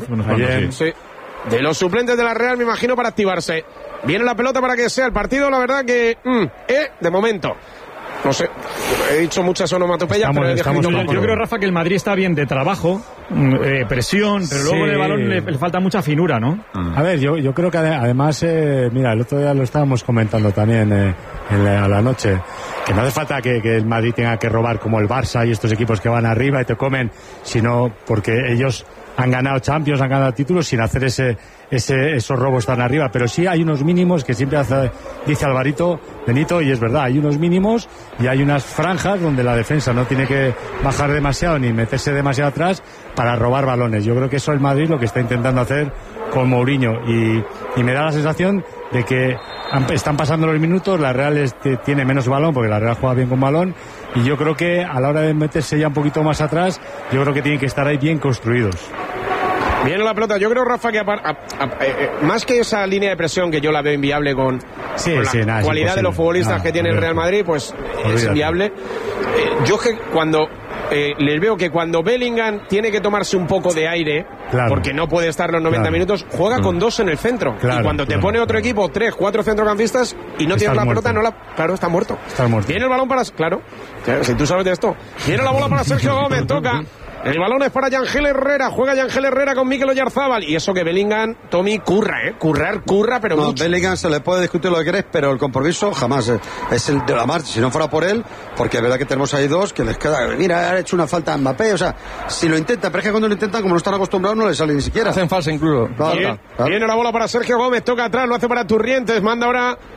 S2: de los suplentes de la Real, me imagino, para activarse. Viene la pelota para que sea el partido, la verdad que de momento. No sé, he dicho muchas onomatopeyas, pero
S1: yo creo, Rafa, que el Madrid está bien de trabajo, presión, pero luego en el balón le falta mucha finura, ¿no?
S10: A ver, yo creo que además, mira, el otro día lo estábamos comentando también a la noche, que no hace falta que el Madrid tenga que robar como el Barça y estos equipos que van arriba y te comen, sino porque ellos han ganado Champions, han ganado títulos sin hacer esos robos tan arriba, pero sí hay unos mínimos que siempre dice Alvarito Benito, y es verdad, hay unos mínimos y hay unas franjas donde la defensa no tiene que bajar demasiado ni meterse demasiado atrás para robar balones. Yo creo que eso es el Madrid lo que está intentando hacer con Mourinho y me da la sensación de que están pasando los minutos, la Real tiene menos balón porque la Real juega bien con balón y yo creo que a la hora de meterse ya un poquito más atrás, yo creo que tienen que estar ahí bien construidos.
S2: Viene la pelota, yo creo, Rafa, que más que esa línea de presión que yo la veo inviable con la cualidad de los futbolistas que tiene el Real Madrid, pues es inviable. Yo que cuando les veo que cuando Bellingham tiene que tomarse un poco de aire, porque no puede estar los 90 minutos, juega con dos en el centro. Y cuando te pone otro equipo, 3, 4 centrocampistas y no tienes la pelota, claro, está muerto. Viene el balón para... Claro, si tú sabes de esto. Viene la bola para Sergio Gómez, toca... El balón es para Yangel Herrera, juega Yangel Herrera con Mikel Oyarzabal y eso que Bellingham, Tommy, curra, pero mucho.
S11: Bellingham se le puede discutir lo que queréis, pero el compromiso jamás es el de la marcha, si no fuera por él, porque es verdad que tenemos ahí dos que les queda, mira, ha hecho una falta a Mbappé, o sea, si lo intentan, pero es que cuando lo intentan, como no están acostumbrados, no les sale ni siquiera.
S9: Hacen falsa incluso.
S2: Viene la bola para Sergio Gómez, toca atrás, lo hace para Turrientes, manda ahora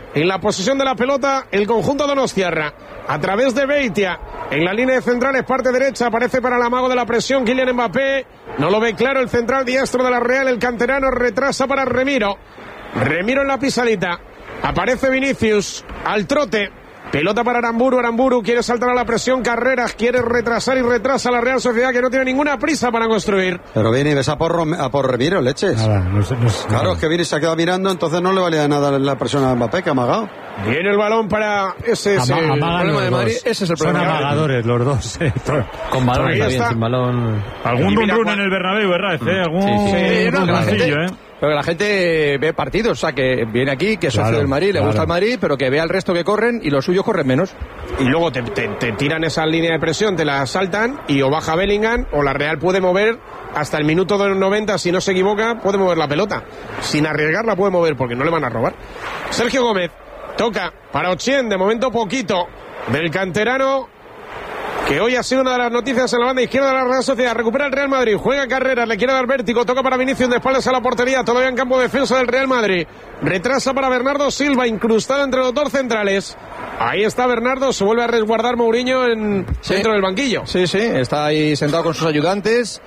S2: en la posesión de la pelota el conjunto donostiarra. A través de Beitia, en la línea de centrales, parte derecha, aparece para el amago de la presión Kylian Mbappé. No lo ve claro el central diestro de la Real, el canterano retrasa para Remiro. Remiro en la pisadita. Aparece Vinicius al trote. Pelota para Aramburu. Aramburu quiere saltar a la presión. Carreras quiere retrasar y retrasa la Real Sociedad, que no tiene ninguna prisa para construir.
S11: Pero Vini, ves a por Remiro, leches.
S10: Nada,
S11: Claro, es que Vini se ha quedado mirando, entonces no le valía nada la presión a Mbappé, que ha amagado.
S2: Viene el balón para ese es el problema de Madrid. Ese es el problema.
S10: Son amagadores los dos.
S8: Con balón
S2: Ahí
S8: está bien,
S2: está.
S8: sin balón.
S1: Algún run en el Bernabéu, ¿verdad? Algún runruncillo,
S9: Pero que la gente ve partidos, o sea, que viene aquí, que es socio del Madrid, le gusta el Madrid, pero que vea al resto que corren y los suyos corren menos.
S2: Y luego te tiran esa línea de presión, te la saltan y o baja Bellingham o la Real puede mover hasta el minuto de los 90, si no se equivoca, puede mover la pelota. Sin arriesgarla puede mover porque no le van a robar. Sergio Gómez toca para Ochien, de momento poquito, del canterano, que hoy ha sido una de las noticias en la banda izquierda de la Real Sociedad. Recupera el Real Madrid, juega Carreras, le quiere dar vértigo, toca para Vinicius de espaldas a la portería, todavía en campo de defensa del Real Madrid. Retrasa para Bernardo Silva, incrustado entre los dos centrales. Ahí está Bernardo, se vuelve a resguardar Mourinho dentro del banquillo.
S9: Sí, está ahí sentado con sus ayudantes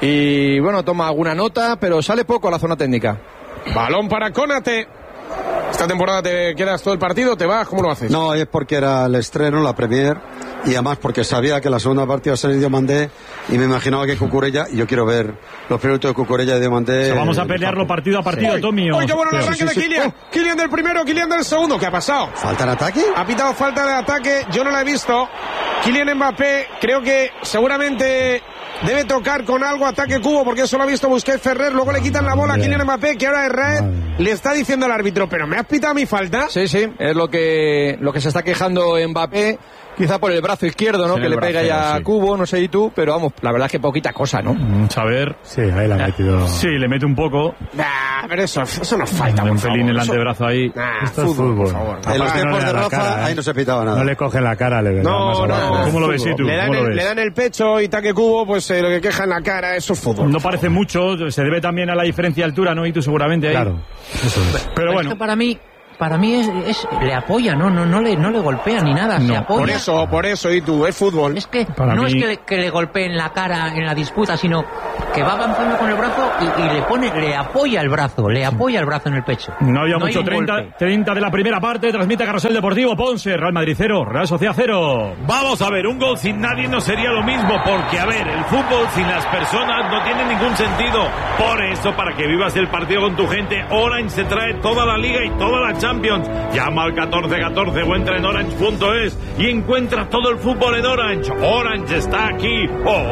S9: y bueno, toma alguna nota, pero sale poco a la zona técnica.
S2: Balón para Konate. Esta temporada te quedas todo el partido, te vas, ¿cómo lo haces?
S11: No, es porque era el estreno, la Premier, y además porque sabía que la segunda parte iba a ser Diomandé y me imaginaba que Cucurella, y yo quiero ver los minutos de Cucurella y Diomandé.
S1: O sea, vamos a pelearlo partido a partido, Tommy.
S2: ¡Uy, qué bueno el arranque de Kylian! Kylian del primero, Kylian del segundo. ¿Qué ha pasado?
S11: ¿Falta en ataque?
S2: Ha pitado falta de ataque, yo no la he visto. Kylian Mbappé, creo que seguramente debe tocar con algo ataque cubo, porque eso lo ha visto Busquets Ferrer. Luego le quitan la bola a Kylian Mbappé, que ahora es red. Le está diciendo al árbitro, pero ¿me has pitado mi falta?
S9: Sí, es lo que se está quejando Mbappé, quizá por el brazo izquierdo, ¿no?
S1: Sí,
S9: que le pega ya a Cubo, no sé y tú, pero vamos, la verdad es que poquita cosa, ¿no?
S1: A ver.
S10: Sí, ahí la ha metido.
S1: Sí, le mete un poco.
S2: Pero eso no falta.
S1: Un pelín el antebrazo ahí.
S10: Esto es fútbol.
S11: En los tiempos de Rafa, ahí no se pitaba nada.
S10: No le coge la cara, le verá más abajo.
S1: ¿Cómo lo ves tú?
S2: Le dan el pecho y taque cubo, pues lo que queja en la cara, eso es fútbol.
S1: No parece mucho, se debe también a la diferencia de altura, ¿no? Y tú seguramente ahí.
S10: Claro, eso es.
S1: Pero bueno.
S5: Es que para mí le apoya, no le golpea ni nada, se apoya.
S2: Por eso, y tú, es fútbol.
S5: Es que
S1: Para
S5: no
S1: mí...
S5: es que le golpeen la cara en la disputa, sino que va avanzando con el brazo y le apoya el brazo en el pecho.
S1: No había mucho,
S5: hay un
S1: 30 de la primera parte, transmite Carrusel Deportivo, Ponce, Real Madrid 0, Real Sociedad 0.
S12: Vamos a ver, un gol sin nadie no sería lo mismo, porque a ver, el fútbol sin las personas no tiene ningún sentido. Por eso, para que vivas el partido con tu gente, Orange se trae toda la Liga y toda la Champions. Llama al 1414 o entra en orange.es y encuentra todo el fútbol en Orange. Orange está aquí.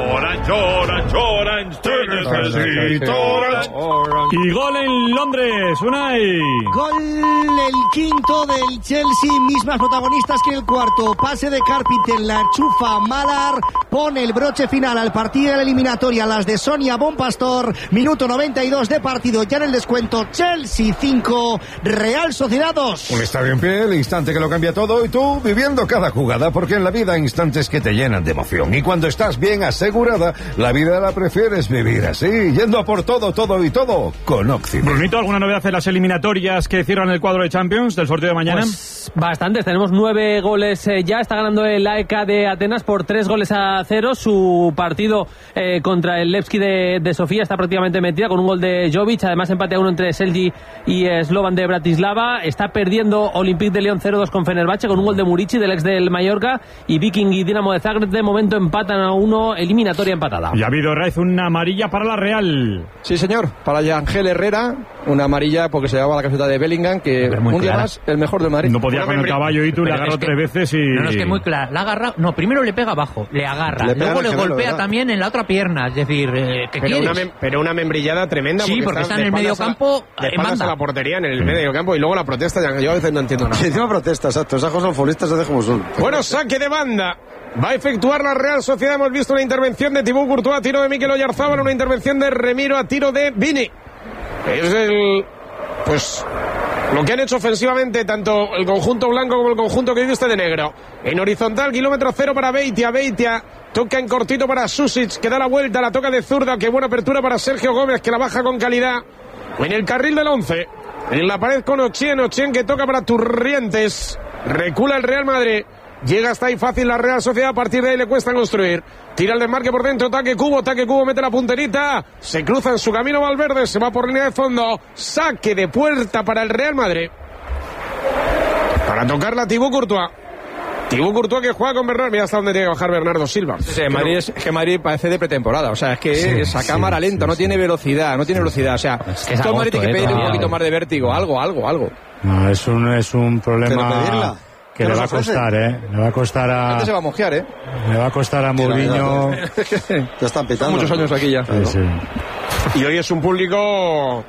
S12: Orange, te necesito, Orange.
S1: Y gol en Londres, Unai.
S7: Gol el quinto del Chelsea, mismas protagonistas que el cuarto. Pase de Carpenter, la enchufa Malar, pone el broche final al partido de la eliminatoria, las de Sonia Bonpastor. Minuto 92 de partido, ya en el descuento. Chelsea 5, Real Sociedad 2.
S3: Un estadio en pie, el instante que lo cambia todo, y tú viviendo cada jugada, porque en la vida hay instantes que te llenan de emoción, y cuando estás bien asegurada, la vida la prefieres vivir así, yendo a por todo y todo con Occident.
S1: Brunito, ¿alguna novedad en las eliminatorias que cierran el cuadro de Champions del sorteo de mañana?
S8: Pues bastantes, tenemos 9 goles ya, está ganando el AEK de Atenas por 3-0, su partido contra el Levski de Sofía está prácticamente metida con un gol de Jovic, además empate a 1 entre Selji y Slovan de Bratislava, está perdiendo Olympique de Lyon 0-2 con Fenerbahce con un gol de Murici, del ex del Mallorca, y Viking y Dinamo de Zagreb de momento empatan a 1, eliminatoria empatada.
S1: Y ha habido, Raiz, una amarilla para la Real.
S9: Sí, señor, para Yangel Herrera, una amarilla porque se llevaba la camiseta de Bellingham, que un día más el mejor del Madrid.
S1: No podía con el caballo y tú le agarró 3 veces y...
S5: No, es que muy clara, la agarra, no, primero le pega abajo, le agarra, luego le golpea también en la otra pierna, es decir, ¿qué quieres?
S2: Pero una membrillada tremenda.
S5: Sí, porque está en el medio campo,
S2: de espaldas a la portería en el medio campo, y luego la protesta, yo a veces no entiendo nada.
S11: Y encima protesta, exacto, esas cosas futbolistas se dejan como son.
S2: Bueno, saque de banda. Va a efectuar la Real Sociedad. Hemos visto una intervención de Thibaut Courtois a tiro de Mikel Oyarzabal, una intervención de Remiro a tiro de Vini. Es pues lo que han hecho ofensivamente tanto el conjunto blanco como el conjunto que viste de negro. En horizontal, kilómetro 0 para Beitia. Beitia toca en cortito para Susic, que da la vuelta, la toca de zurda. Qué buena apertura para Sergio Gómez, que la baja con calidad. En el carril del 11 En la pared con Ochien que toca para Turrientes. Recula el Real Madrid. Llega hasta ahí fácil la Real Sociedad. A partir de ahí le cuesta construir. Tira el desmarque por dentro. Taque Cubo, mete la punterita. Se cruza en su camino Valverde. Se va por línea de fondo. Saque de puerta para el Real Madrid. Para tocarla Thibaut Courtois. Thibaut Courtois que juega con Bernardo. Mira hasta dónde tiene que bajar Bernardo Silva.
S9: Sí, Madrid parece de pretemporada. O sea, es que es a cámara lenta, no tiene velocidad. O sea, esto Madrid tiene que pedir un poquito más de vértigo. Algo.
S10: No, es un problema que le va a costar, Le va a costar a...
S9: Antes se va a mojear,
S10: Le va a costar a Mourinho...
S11: Ya están pitando.
S9: Muchos años aquí ya.
S10: Sí.
S2: Y hoy es un público...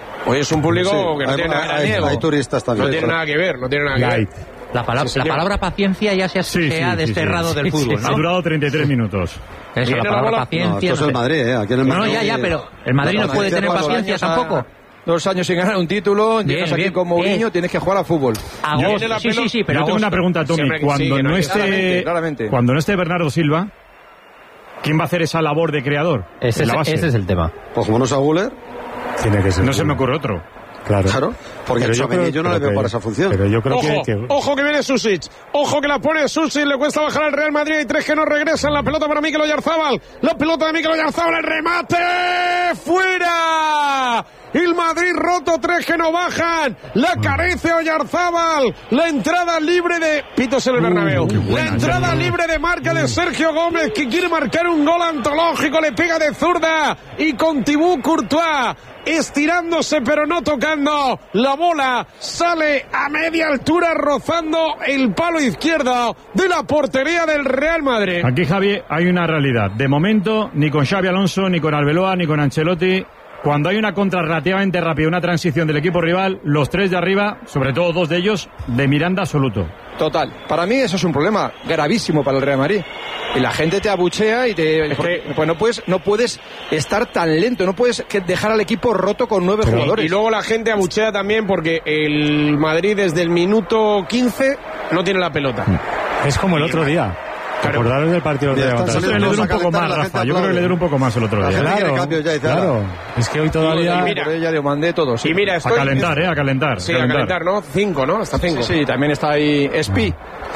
S2: que no tiene nada que ver.
S11: Hay turistas también.
S2: No tiene nada que ver.
S5: La palabra paciencia ya se ha desterrado del fútbol, ¿no?
S1: Ha durado 33 minutos.
S5: Eso, la palabra paciencia.
S11: Esto es el Madrid, Aquí en el Madrid.
S5: No, pero el Madrid no puede tener paciencia tampoco.
S9: 2 años sin ganar un título, llegas aquí con Mourinho, tienes que jugar a fútbol.
S5: Sí, pero
S1: yo tengo una pregunta, Tommy. Cuando no esté Bernardo Silva, ¿quién va a hacer esa labor de creador?
S8: Ese es el tema.
S11: Pues como no sea Guller,
S10: tiene que ser.
S1: No se me ocurre otro.
S11: Claro, porque yo no le veo para esa función.
S10: Pero yo creo
S2: Ojo que viene Susic. Ojo que la pone Susic. Le cuesta bajar al Real Madrid. Hay 3 que no regresan. La pelota para Mikel Oyarzabal. La pelota de Mikel Oyarzabal. El remate. ¡Fuera! El Madrid roto. 3 que no bajan. La carece Oyarzabal. La entrada libre de... Pitos en el Bernabéu. La entrada libre de marca de Sergio Gómez, que quiere marcar un gol antológico. Le pega de zurda. Y con Thibaut Courtois estirándose pero no tocando, la bola sale a media altura rozando el palo izquierdo de la portería del Real Madrid.
S1: Aquí, Javi, hay una realidad. De momento, ni con Xabi Alonso, ni con Arbeloa, ni con Ancelotti, cuando hay una contra relativamente rápida, una transición del equipo rival, los 3 de arriba, sobre todo 2 de ellos, de Miranda absoluto.
S9: Total. Para mí eso es un problema gravísimo para el Real Madrid. Y la gente te abuchea y pues no puedes estar tan lento, no puedes dejar al equipo roto con 9 jugadores.
S2: Y luego la gente abuchea también porque el Madrid desde el minuto 15 no tiene la pelota.
S10: Es como el otro día. Acordaros del partido de
S1: le dura un poco más, Rafa. Yo creo que le dura un poco más el otro día.
S10: Claro. Es que hoy todavía...
S9: Ya le mandé todo.
S2: Y mira,
S1: a calentar.
S2: Sí, a calentar, ¿no? 5, ¿no? Hasta 5.
S9: Sí, también está ahí Spi.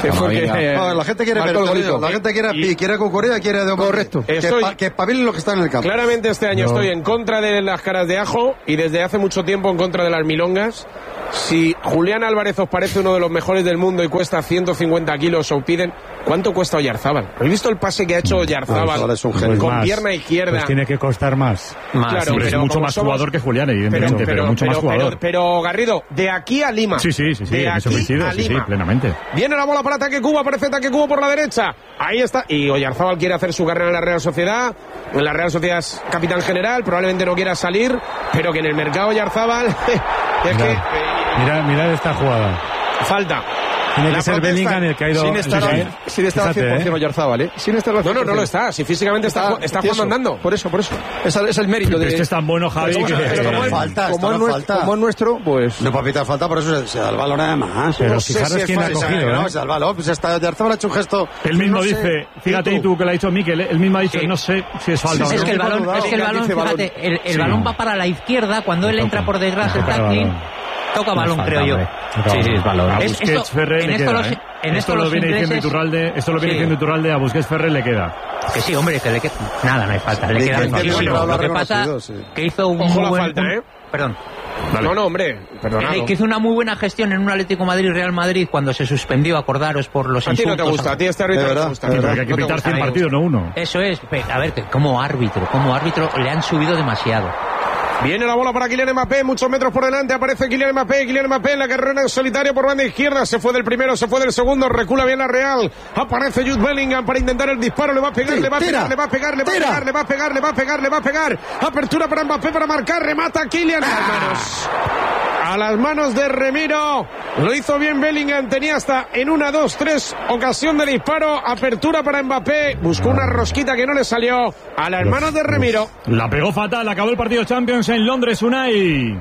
S11: La gente quiere ver la gente quiere Spi, quiere Cucurella, quiere de
S9: correcto.
S11: Que espabilen lo que está en el campo.
S2: Claramente este año estoy en contra de las caras de ajo y desde hace mucho tiempo en contra de las milongas. Si Julián Álvarez os parece uno de los mejores del mundo y cuesta 150 kilos o piden, ¿cuánto cuesta Oyarzabal? ¿Habéis visto el pase que ha hecho Oyarzabal con pierna izquierda?
S10: Pues tiene que costar más.
S2: Claro,
S1: pero es mucho más jugador que Julián, evidentemente, pero mucho más jugador.
S2: Pero Garrido, de aquí a Lima.
S1: Sí, de aquí a Lima. Sí, plenamente.
S2: Viene la bola para Taque Cubo, aparece Taque Cubo por la derecha. Ahí está. Y Oyarzabal quiere hacer su carrera en la Real Sociedad. En la Real Sociedad es capitán general, probablemente no quiera salir, pero que en el mercado Oyarzabal es que...
S10: Mirad esta jugada.
S2: Falta.
S10: Tiene que ser Bellingham el que ha ido...
S9: Sin estar al 100% Oyarzabal, ¿eh? Sin estar al 100%.
S2: No lo está. Si físicamente está jugando andando.
S9: Por eso. Es el mérito de...
S1: Este es tan bueno, Javi,
S9: como es nuestro, pues...
S11: No puede pitar falta, por eso se da el balón además.
S10: Pero fijaros quién ha cogido,
S11: ¿no? Se da el balón. Pues Oyarzabal ha hecho un gesto...
S1: Él mismo dice, fíjate, y tú que lo ha dicho Mikel, él mismo ha dicho, no sé si es falta o no.
S5: Es que el balón, fíjate, el balón va para la izquierda, cuando él entra por detrás el tackling... Toca balón, creo yo.
S8: Sí, es balón.
S1: A Busquets Ferrer le queda, esto lo viene diciendo Iturralde, a Busquets Ferrer le queda.
S5: Que sí, hombre, que le queda. Nada, no hay falta. Le queda lo que pasa que hizo un
S2: muy buen... falta, Perdón. No, hombre, perdonado.
S5: Que hizo una muy buena gestión en un Atlético Madrid-Real Madrid cuando se suspendió, acordaros, por los insultos.
S2: A ti no te gusta, a ti este árbitro no te gusta.
S1: Pero hay que pitar 100 partidos, no uno.
S5: Eso es. A ver, como árbitro le han subido demasiado.
S2: Viene la bola para Kylian Mbappé, muchos metros por delante, aparece Kylian Mbappé en la carrera en solitario por banda izquierda, se fue del primero, se fue del segundo, recula bien la Real, aparece Jude Bellingham para intentar el disparo, le va a pegar, apertura para Mbappé para marcar, remata Kylian a las manos de Remiro, lo hizo bien Bellingham, tenía hasta en 1, 2, 3 ocasión de disparo, apertura para Mbappé, buscó una rosquita que no le salió, a las manos de Remiro.
S1: La pegó fatal, acabó el partido Champions en Londres, Unai.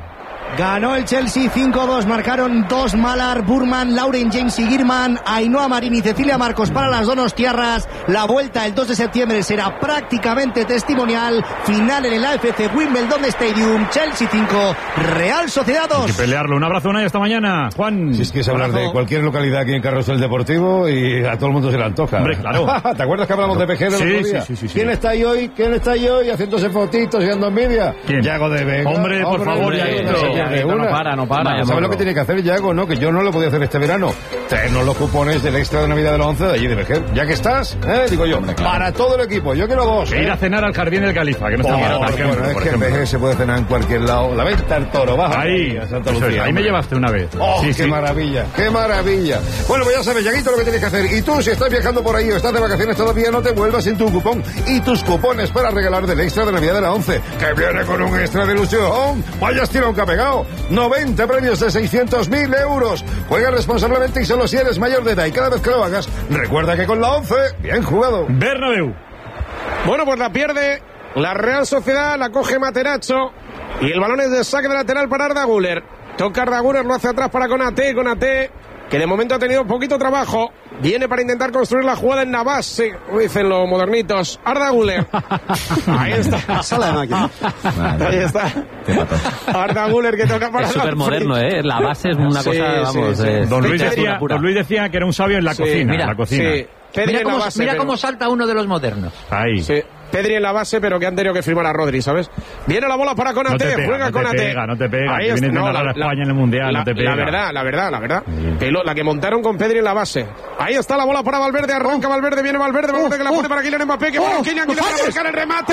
S7: Ganó el Chelsea 5-2, marcaron 2 Malar, Burman, Lauren James y Girman, Ainhoa Marín y Cecilia Marcos para las donostiarras. La vuelta el 2 de septiembre será prácticamente testimonial. Final en el AFC Wimbledon Stadium, Chelsea 5, Real Sociedad 2.
S1: Hay que pelearlo. Un abrazo, Unai, hasta mañana. Juan.
S3: Si es que es hablar de cualquier localidad aquí en Carrusel Deportivo y a todo el mundo se le antoja.
S1: Hombre, claro.
S3: ¿Te acuerdas que hablamos de Pejero el otro día?
S1: Sí.
S3: ¿Quién está ahí hoy? Haciéndose fotitos y dando envidia?
S1: ¿Quién?
S3: Yago de Vega.
S1: Hombre, por favor,
S13: No para.
S3: ¿Sabes lo que tiene que hacer Yago? No, que yo no lo podía hacer este verano. Traernos los cupones del extra de Navidad de la 11 de allí de Vejer. Ya que estás, digo yo, para todo el equipo. Yo quiero 2.
S1: Ir a cenar al Jardín del Califa, que no está mal.
S3: Es que en Vejer se puede cenar en cualquier lado. La venta al Toro, baja
S1: ahí,
S3: a Santa Lucía.
S1: Ahí me llevaste una vez.
S3: Qué maravilla, qué maravilla. Bueno, pues ya sabes, Yaguito, lo que tienes que hacer. Y tú, si estás viajando por ahí o estás de vacaciones todavía, no te vuelvas sin tu cupón y tus cupones para regalar del extra de Navidad de la 11, que viene con un extra de ilusión. Vaya estirón que ha pegado. 90 premios de 600.000 euros. Juega responsablemente y solo si eres mayor de edad. Y cada vez que lo hagas, recuerda que con la 11, bien jugado.
S1: Bernabéu.
S2: Bueno, pues la pierde la Real Sociedad, la coge Materazzo y el balón es de saque de lateral para Arda Güler. Toca Arda Güler, lo hace atrás para Konaté, que de momento ha tenido poquito trabajo. Viene para intentar construir la jugada en la base, dicen los modernitos. Arda Güler. Ahí está.
S11: Sala de máquina.
S2: Ahí está. Arda Güler que toca para...
S8: Es súper moderno, ¿eh? La base es una cosa, vamos...
S1: Don Luis decía que era un sabio en la cocina.
S5: Mira,
S1: en la cocina.
S2: Sí.
S5: Mira cómo salta uno de los modernos.
S1: Ahí.
S2: Sí. Pedri en la base, pero que han tenido que firmar a Rodri, ¿sabes? Viene la bola para Konaté, juega Konaté.
S1: No te pega.
S2: Ahí
S1: que
S2: está.
S1: viene de ganar a España en el Mundial, no te pega.
S2: La verdad. La que montaron con Pedri en la base. Ahí está la bola para Valverde, arranca Valverde, viene Valverde que la pone para Kylian Mbappé, que bueno, Kylian para buscar el remate.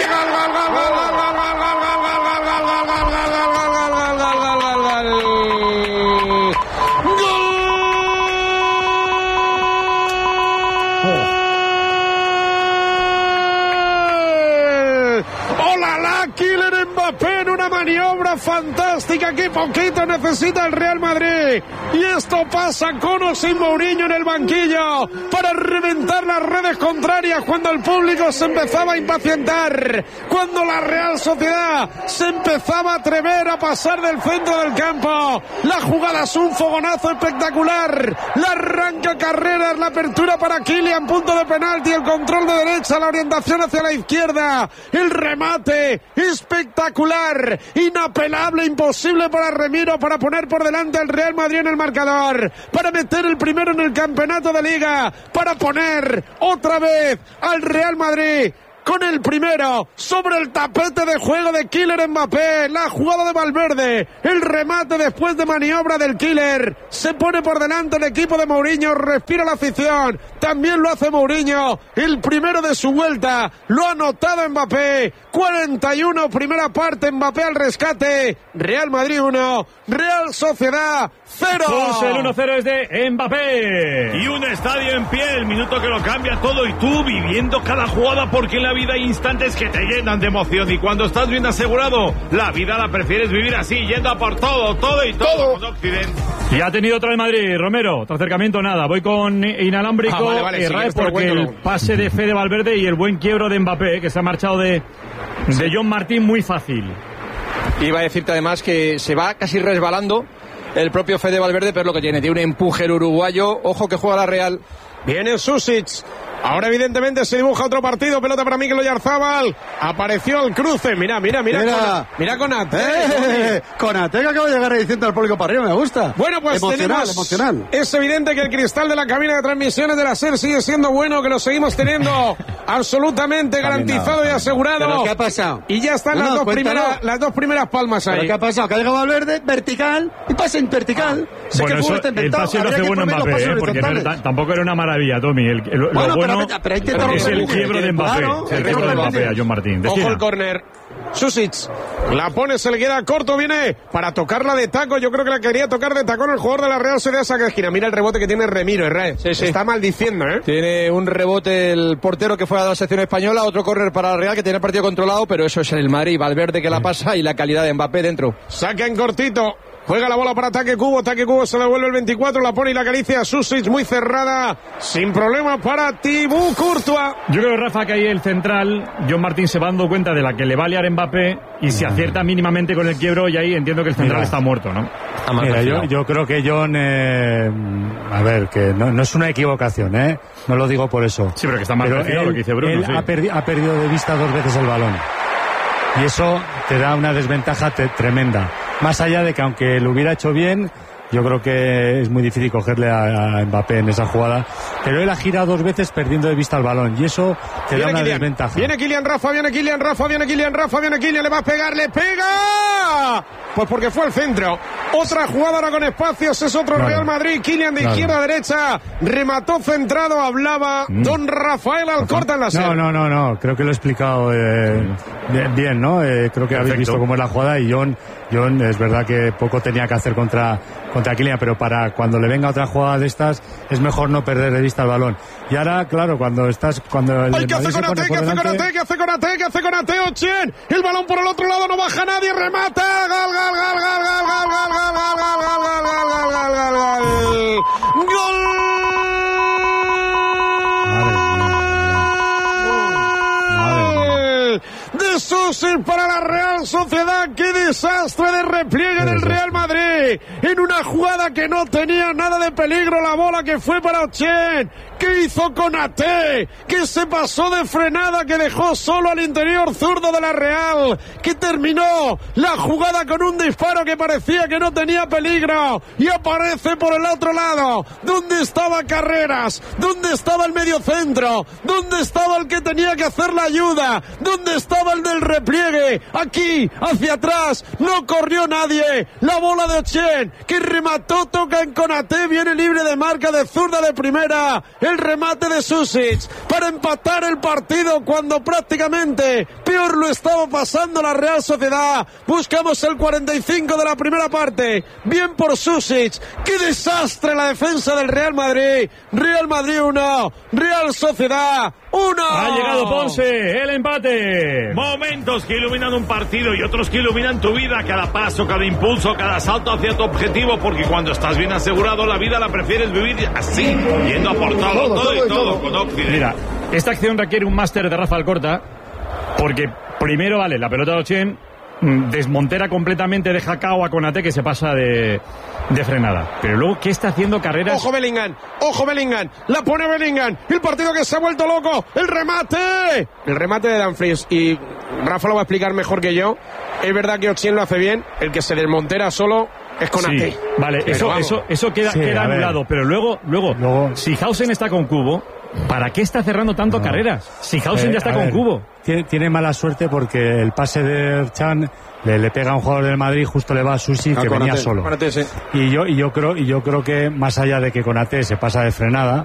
S2: Kylian Mbappé en una maniobra fantástica que poquito necesita el Real Madrid. Y esto pasa con o sin Mourinho en el banquillo para reventar las redes contrarias cuando el público se empezaba a impacientar, cuando la Real Sociedad se empezaba a atrever a pasar del centro del campo. La jugada es un fogonazo espectacular. La arranca Carreras, la apertura para Kylian, punto de penalti, el control de derecha, la orientación hacia la izquierda, el remate espectacular, inapelable, imposible para Remiro para poner por delante al Real Madrid en el marcador, para meter el primero en el campeonato de Liga, para poner otra vez al Real Madrid con el primero sobre el tapete de juego de Kylian Mbappé. La jugada de Valverde, el remate después de maniobra del Killer, se pone por delante el equipo de Mourinho, respira la afición, también lo hace Mourinho, el primero de su vuelta, lo ha anotado Mbappé. 41, primera parte, Mbappé al rescate. Real Madrid 1, Real Sociedad 0.
S1: José, el 1-0 es de Mbappé.
S12: Y un estadio en pie, el minuto que lo cambia todo, y tú viviendo cada jugada, porque en la vida hay instantes que te llenan de emoción, y cuando estás bien asegurado, la vida la prefieres vivir así, yendo a por todo con Occident.
S1: Y ha tenido otra vez Madrid, Romero, otro acercamiento nada, voy con inalámbrico,
S2: vale,
S1: porque el pase de Fede Valverde y el buen quiebro de Mbappé, que se ha marchado de John Martín muy fácil.
S9: Iba a decirte además que se va casi resbalando el propio Fede Valverde, pero lo que tiene un empuje el uruguayo. Ojo que juega la Real.
S2: Viene Susic. Ahora evidentemente se dibuja otro partido. Pelota para Mikel Oyarzábal. Apareció el cruce. Mira Konaté.
S11: Konaté que acaba de llegar diciendo al público para arriba. Me gusta.
S2: Bueno, pues
S11: emocional.
S2: Es evidente que el cristal de la cabina de transmisiones de la SER sigue siendo bueno, que lo seguimos teniendo absolutamente garantizado y asegurado.
S11: ¿Pero qué ha pasado?
S2: Y ya están las dos primeras palmas ahí.
S11: ¿Pero qué ha pasado? Que ha llegado Valverde, vertical, y pase en vertical.
S1: Bueno, el pase lo hace bueno Mbappé, porque tampoco era una maravilla, Tommy. Lo bueno es el quiebro de Mbappé. El quiebro de Mbappé a John Martín.
S2: Ojo el córner. Susic, la pone, se le queda corto, viene para tocarla de taco. Yo creo que la quería tocar de tacón el jugador de la Real Sociedad, saca de esquina. Mira el rebote que tiene Remiro, sí. Está maldiciendo,
S9: Tiene un rebote el portero que fue a la selección española, otro córner para la Real que tiene el partido controlado, pero eso es el Madrid. Valverde que la pasa y la calidad de Mbappé dentro.
S2: Saca en cortito. Juega la bola para Ataque Cubo se devuelve el 24, la pone y la acaricia a Susic, muy cerrada, sin problema para Thibaut Courtois.
S1: Yo creo, Rafa, que ahí el central, John Martín, se va dando cuenta de la que le va a liar Mbappé y si acierta mínimamente con el quiebro, y ahí entiendo que el central está muerto, ¿no?
S10: Mira, yo creo que John, a ver, que no es una equivocación, no lo digo por eso.
S1: Sí, pero que está mal perfilado lo que dice Bruno.
S10: Él ha perdido de vista 2 veces el balón. Y eso te da una desventaja tremenda. Más allá de que aunque lo hubiera hecho bien, yo creo que es muy difícil cogerle a Mbappé en esa jugada. Pero él ha girado 2 veces perdiendo de vista el balón. Y eso te da una desventaja.
S2: Viene Kylian Rafa, viene Kylian, le va a pegar, le pega. Pues porque fue al centro. Otra jugada ahora con espacios, es otro Real Madrid. Kylian de izquierda a derecha, remató centrado, hablaba don Rafael Alcorta en la serie.
S10: No, creo que lo he explicado bien, ¿no? Creo que habéis visto cómo es la jugada y John es verdad que poco tenía que hacer contra Kylian, pero para cuando le venga otra jugada de estas es mejor no perder de vista el balón. Y ahora, claro, cuando el
S2: ¿qué hace con Ate? Ochen, el balón por el otro lado, no baja nadie, remata, gol. De Susic para la Real Sociedad. ¡Qué desastre de repliegue del Real Madrid! En una jugada que no tenía nada de peligro, la bola que fue para Ochen. ¿Qué hizo Konaté? Que se pasó de frenada, que dejó solo al interior zurdo de la Real, que terminó la jugada con un disparo que parecía que no tenía peligro, y aparece por el otro lado. ¿Dónde estaba Carreras? ¿Dónde estaba el mediocentro? ¿Dónde estaba el que tenía que hacer la ayuda? ¿Dónde estaba el del repliegue? Aquí, hacia atrás, no corrió nadie. La bola de Ochen, que remató, toca en Konaté, viene libre de marca de zurda de primera. El remate de Susic para empatar el partido cuando prácticamente peor lo estaba pasando la Real Sociedad. Buscamos el 45 de la primera parte. Bien por Susic. ¡Qué desastre la defensa del Real Madrid! Real Madrid 1, Real Sociedad 1.
S1: Ha llegado Ponce, el empate.
S12: Momentos que iluminan un partido y otros que iluminan tu vida. Cada paso, cada impulso, cada salto hacia tu objetivo. Porque cuando estás bien asegurado, la vida la prefieres vivir así, yendo a por todo con Occident.
S1: Mira, esta acción requiere un máster de Rafa Alcorta, porque primero, vale, la pelota de Ochen desmontera completamente, deja cao a Konaté, que se pasa de frenada. Pero luego, ¿qué está haciendo Carreras?
S2: Ojo Bellingham, la pone Bellingham, el partido que se ha vuelto loco, el remate de Dumfries, y Rafa lo va a explicar mejor que yo. Es verdad que Ochen lo hace bien, el que se desmontera solo es Konaté.
S1: Sí, vale, eso queda anulado, pero luego, si Hausen está con Cubo, ¿para qué está cerrando tanto Carreras? Si Hausen ya está con Cubo.
S10: Tiene mala suerte porque el pase de Chan le pega a un jugador del Madrid, justo le va a Susi, que venía solo.
S2: Konaté, sí.
S10: Y yo creo que más allá de que Konaté se pasa de frenada,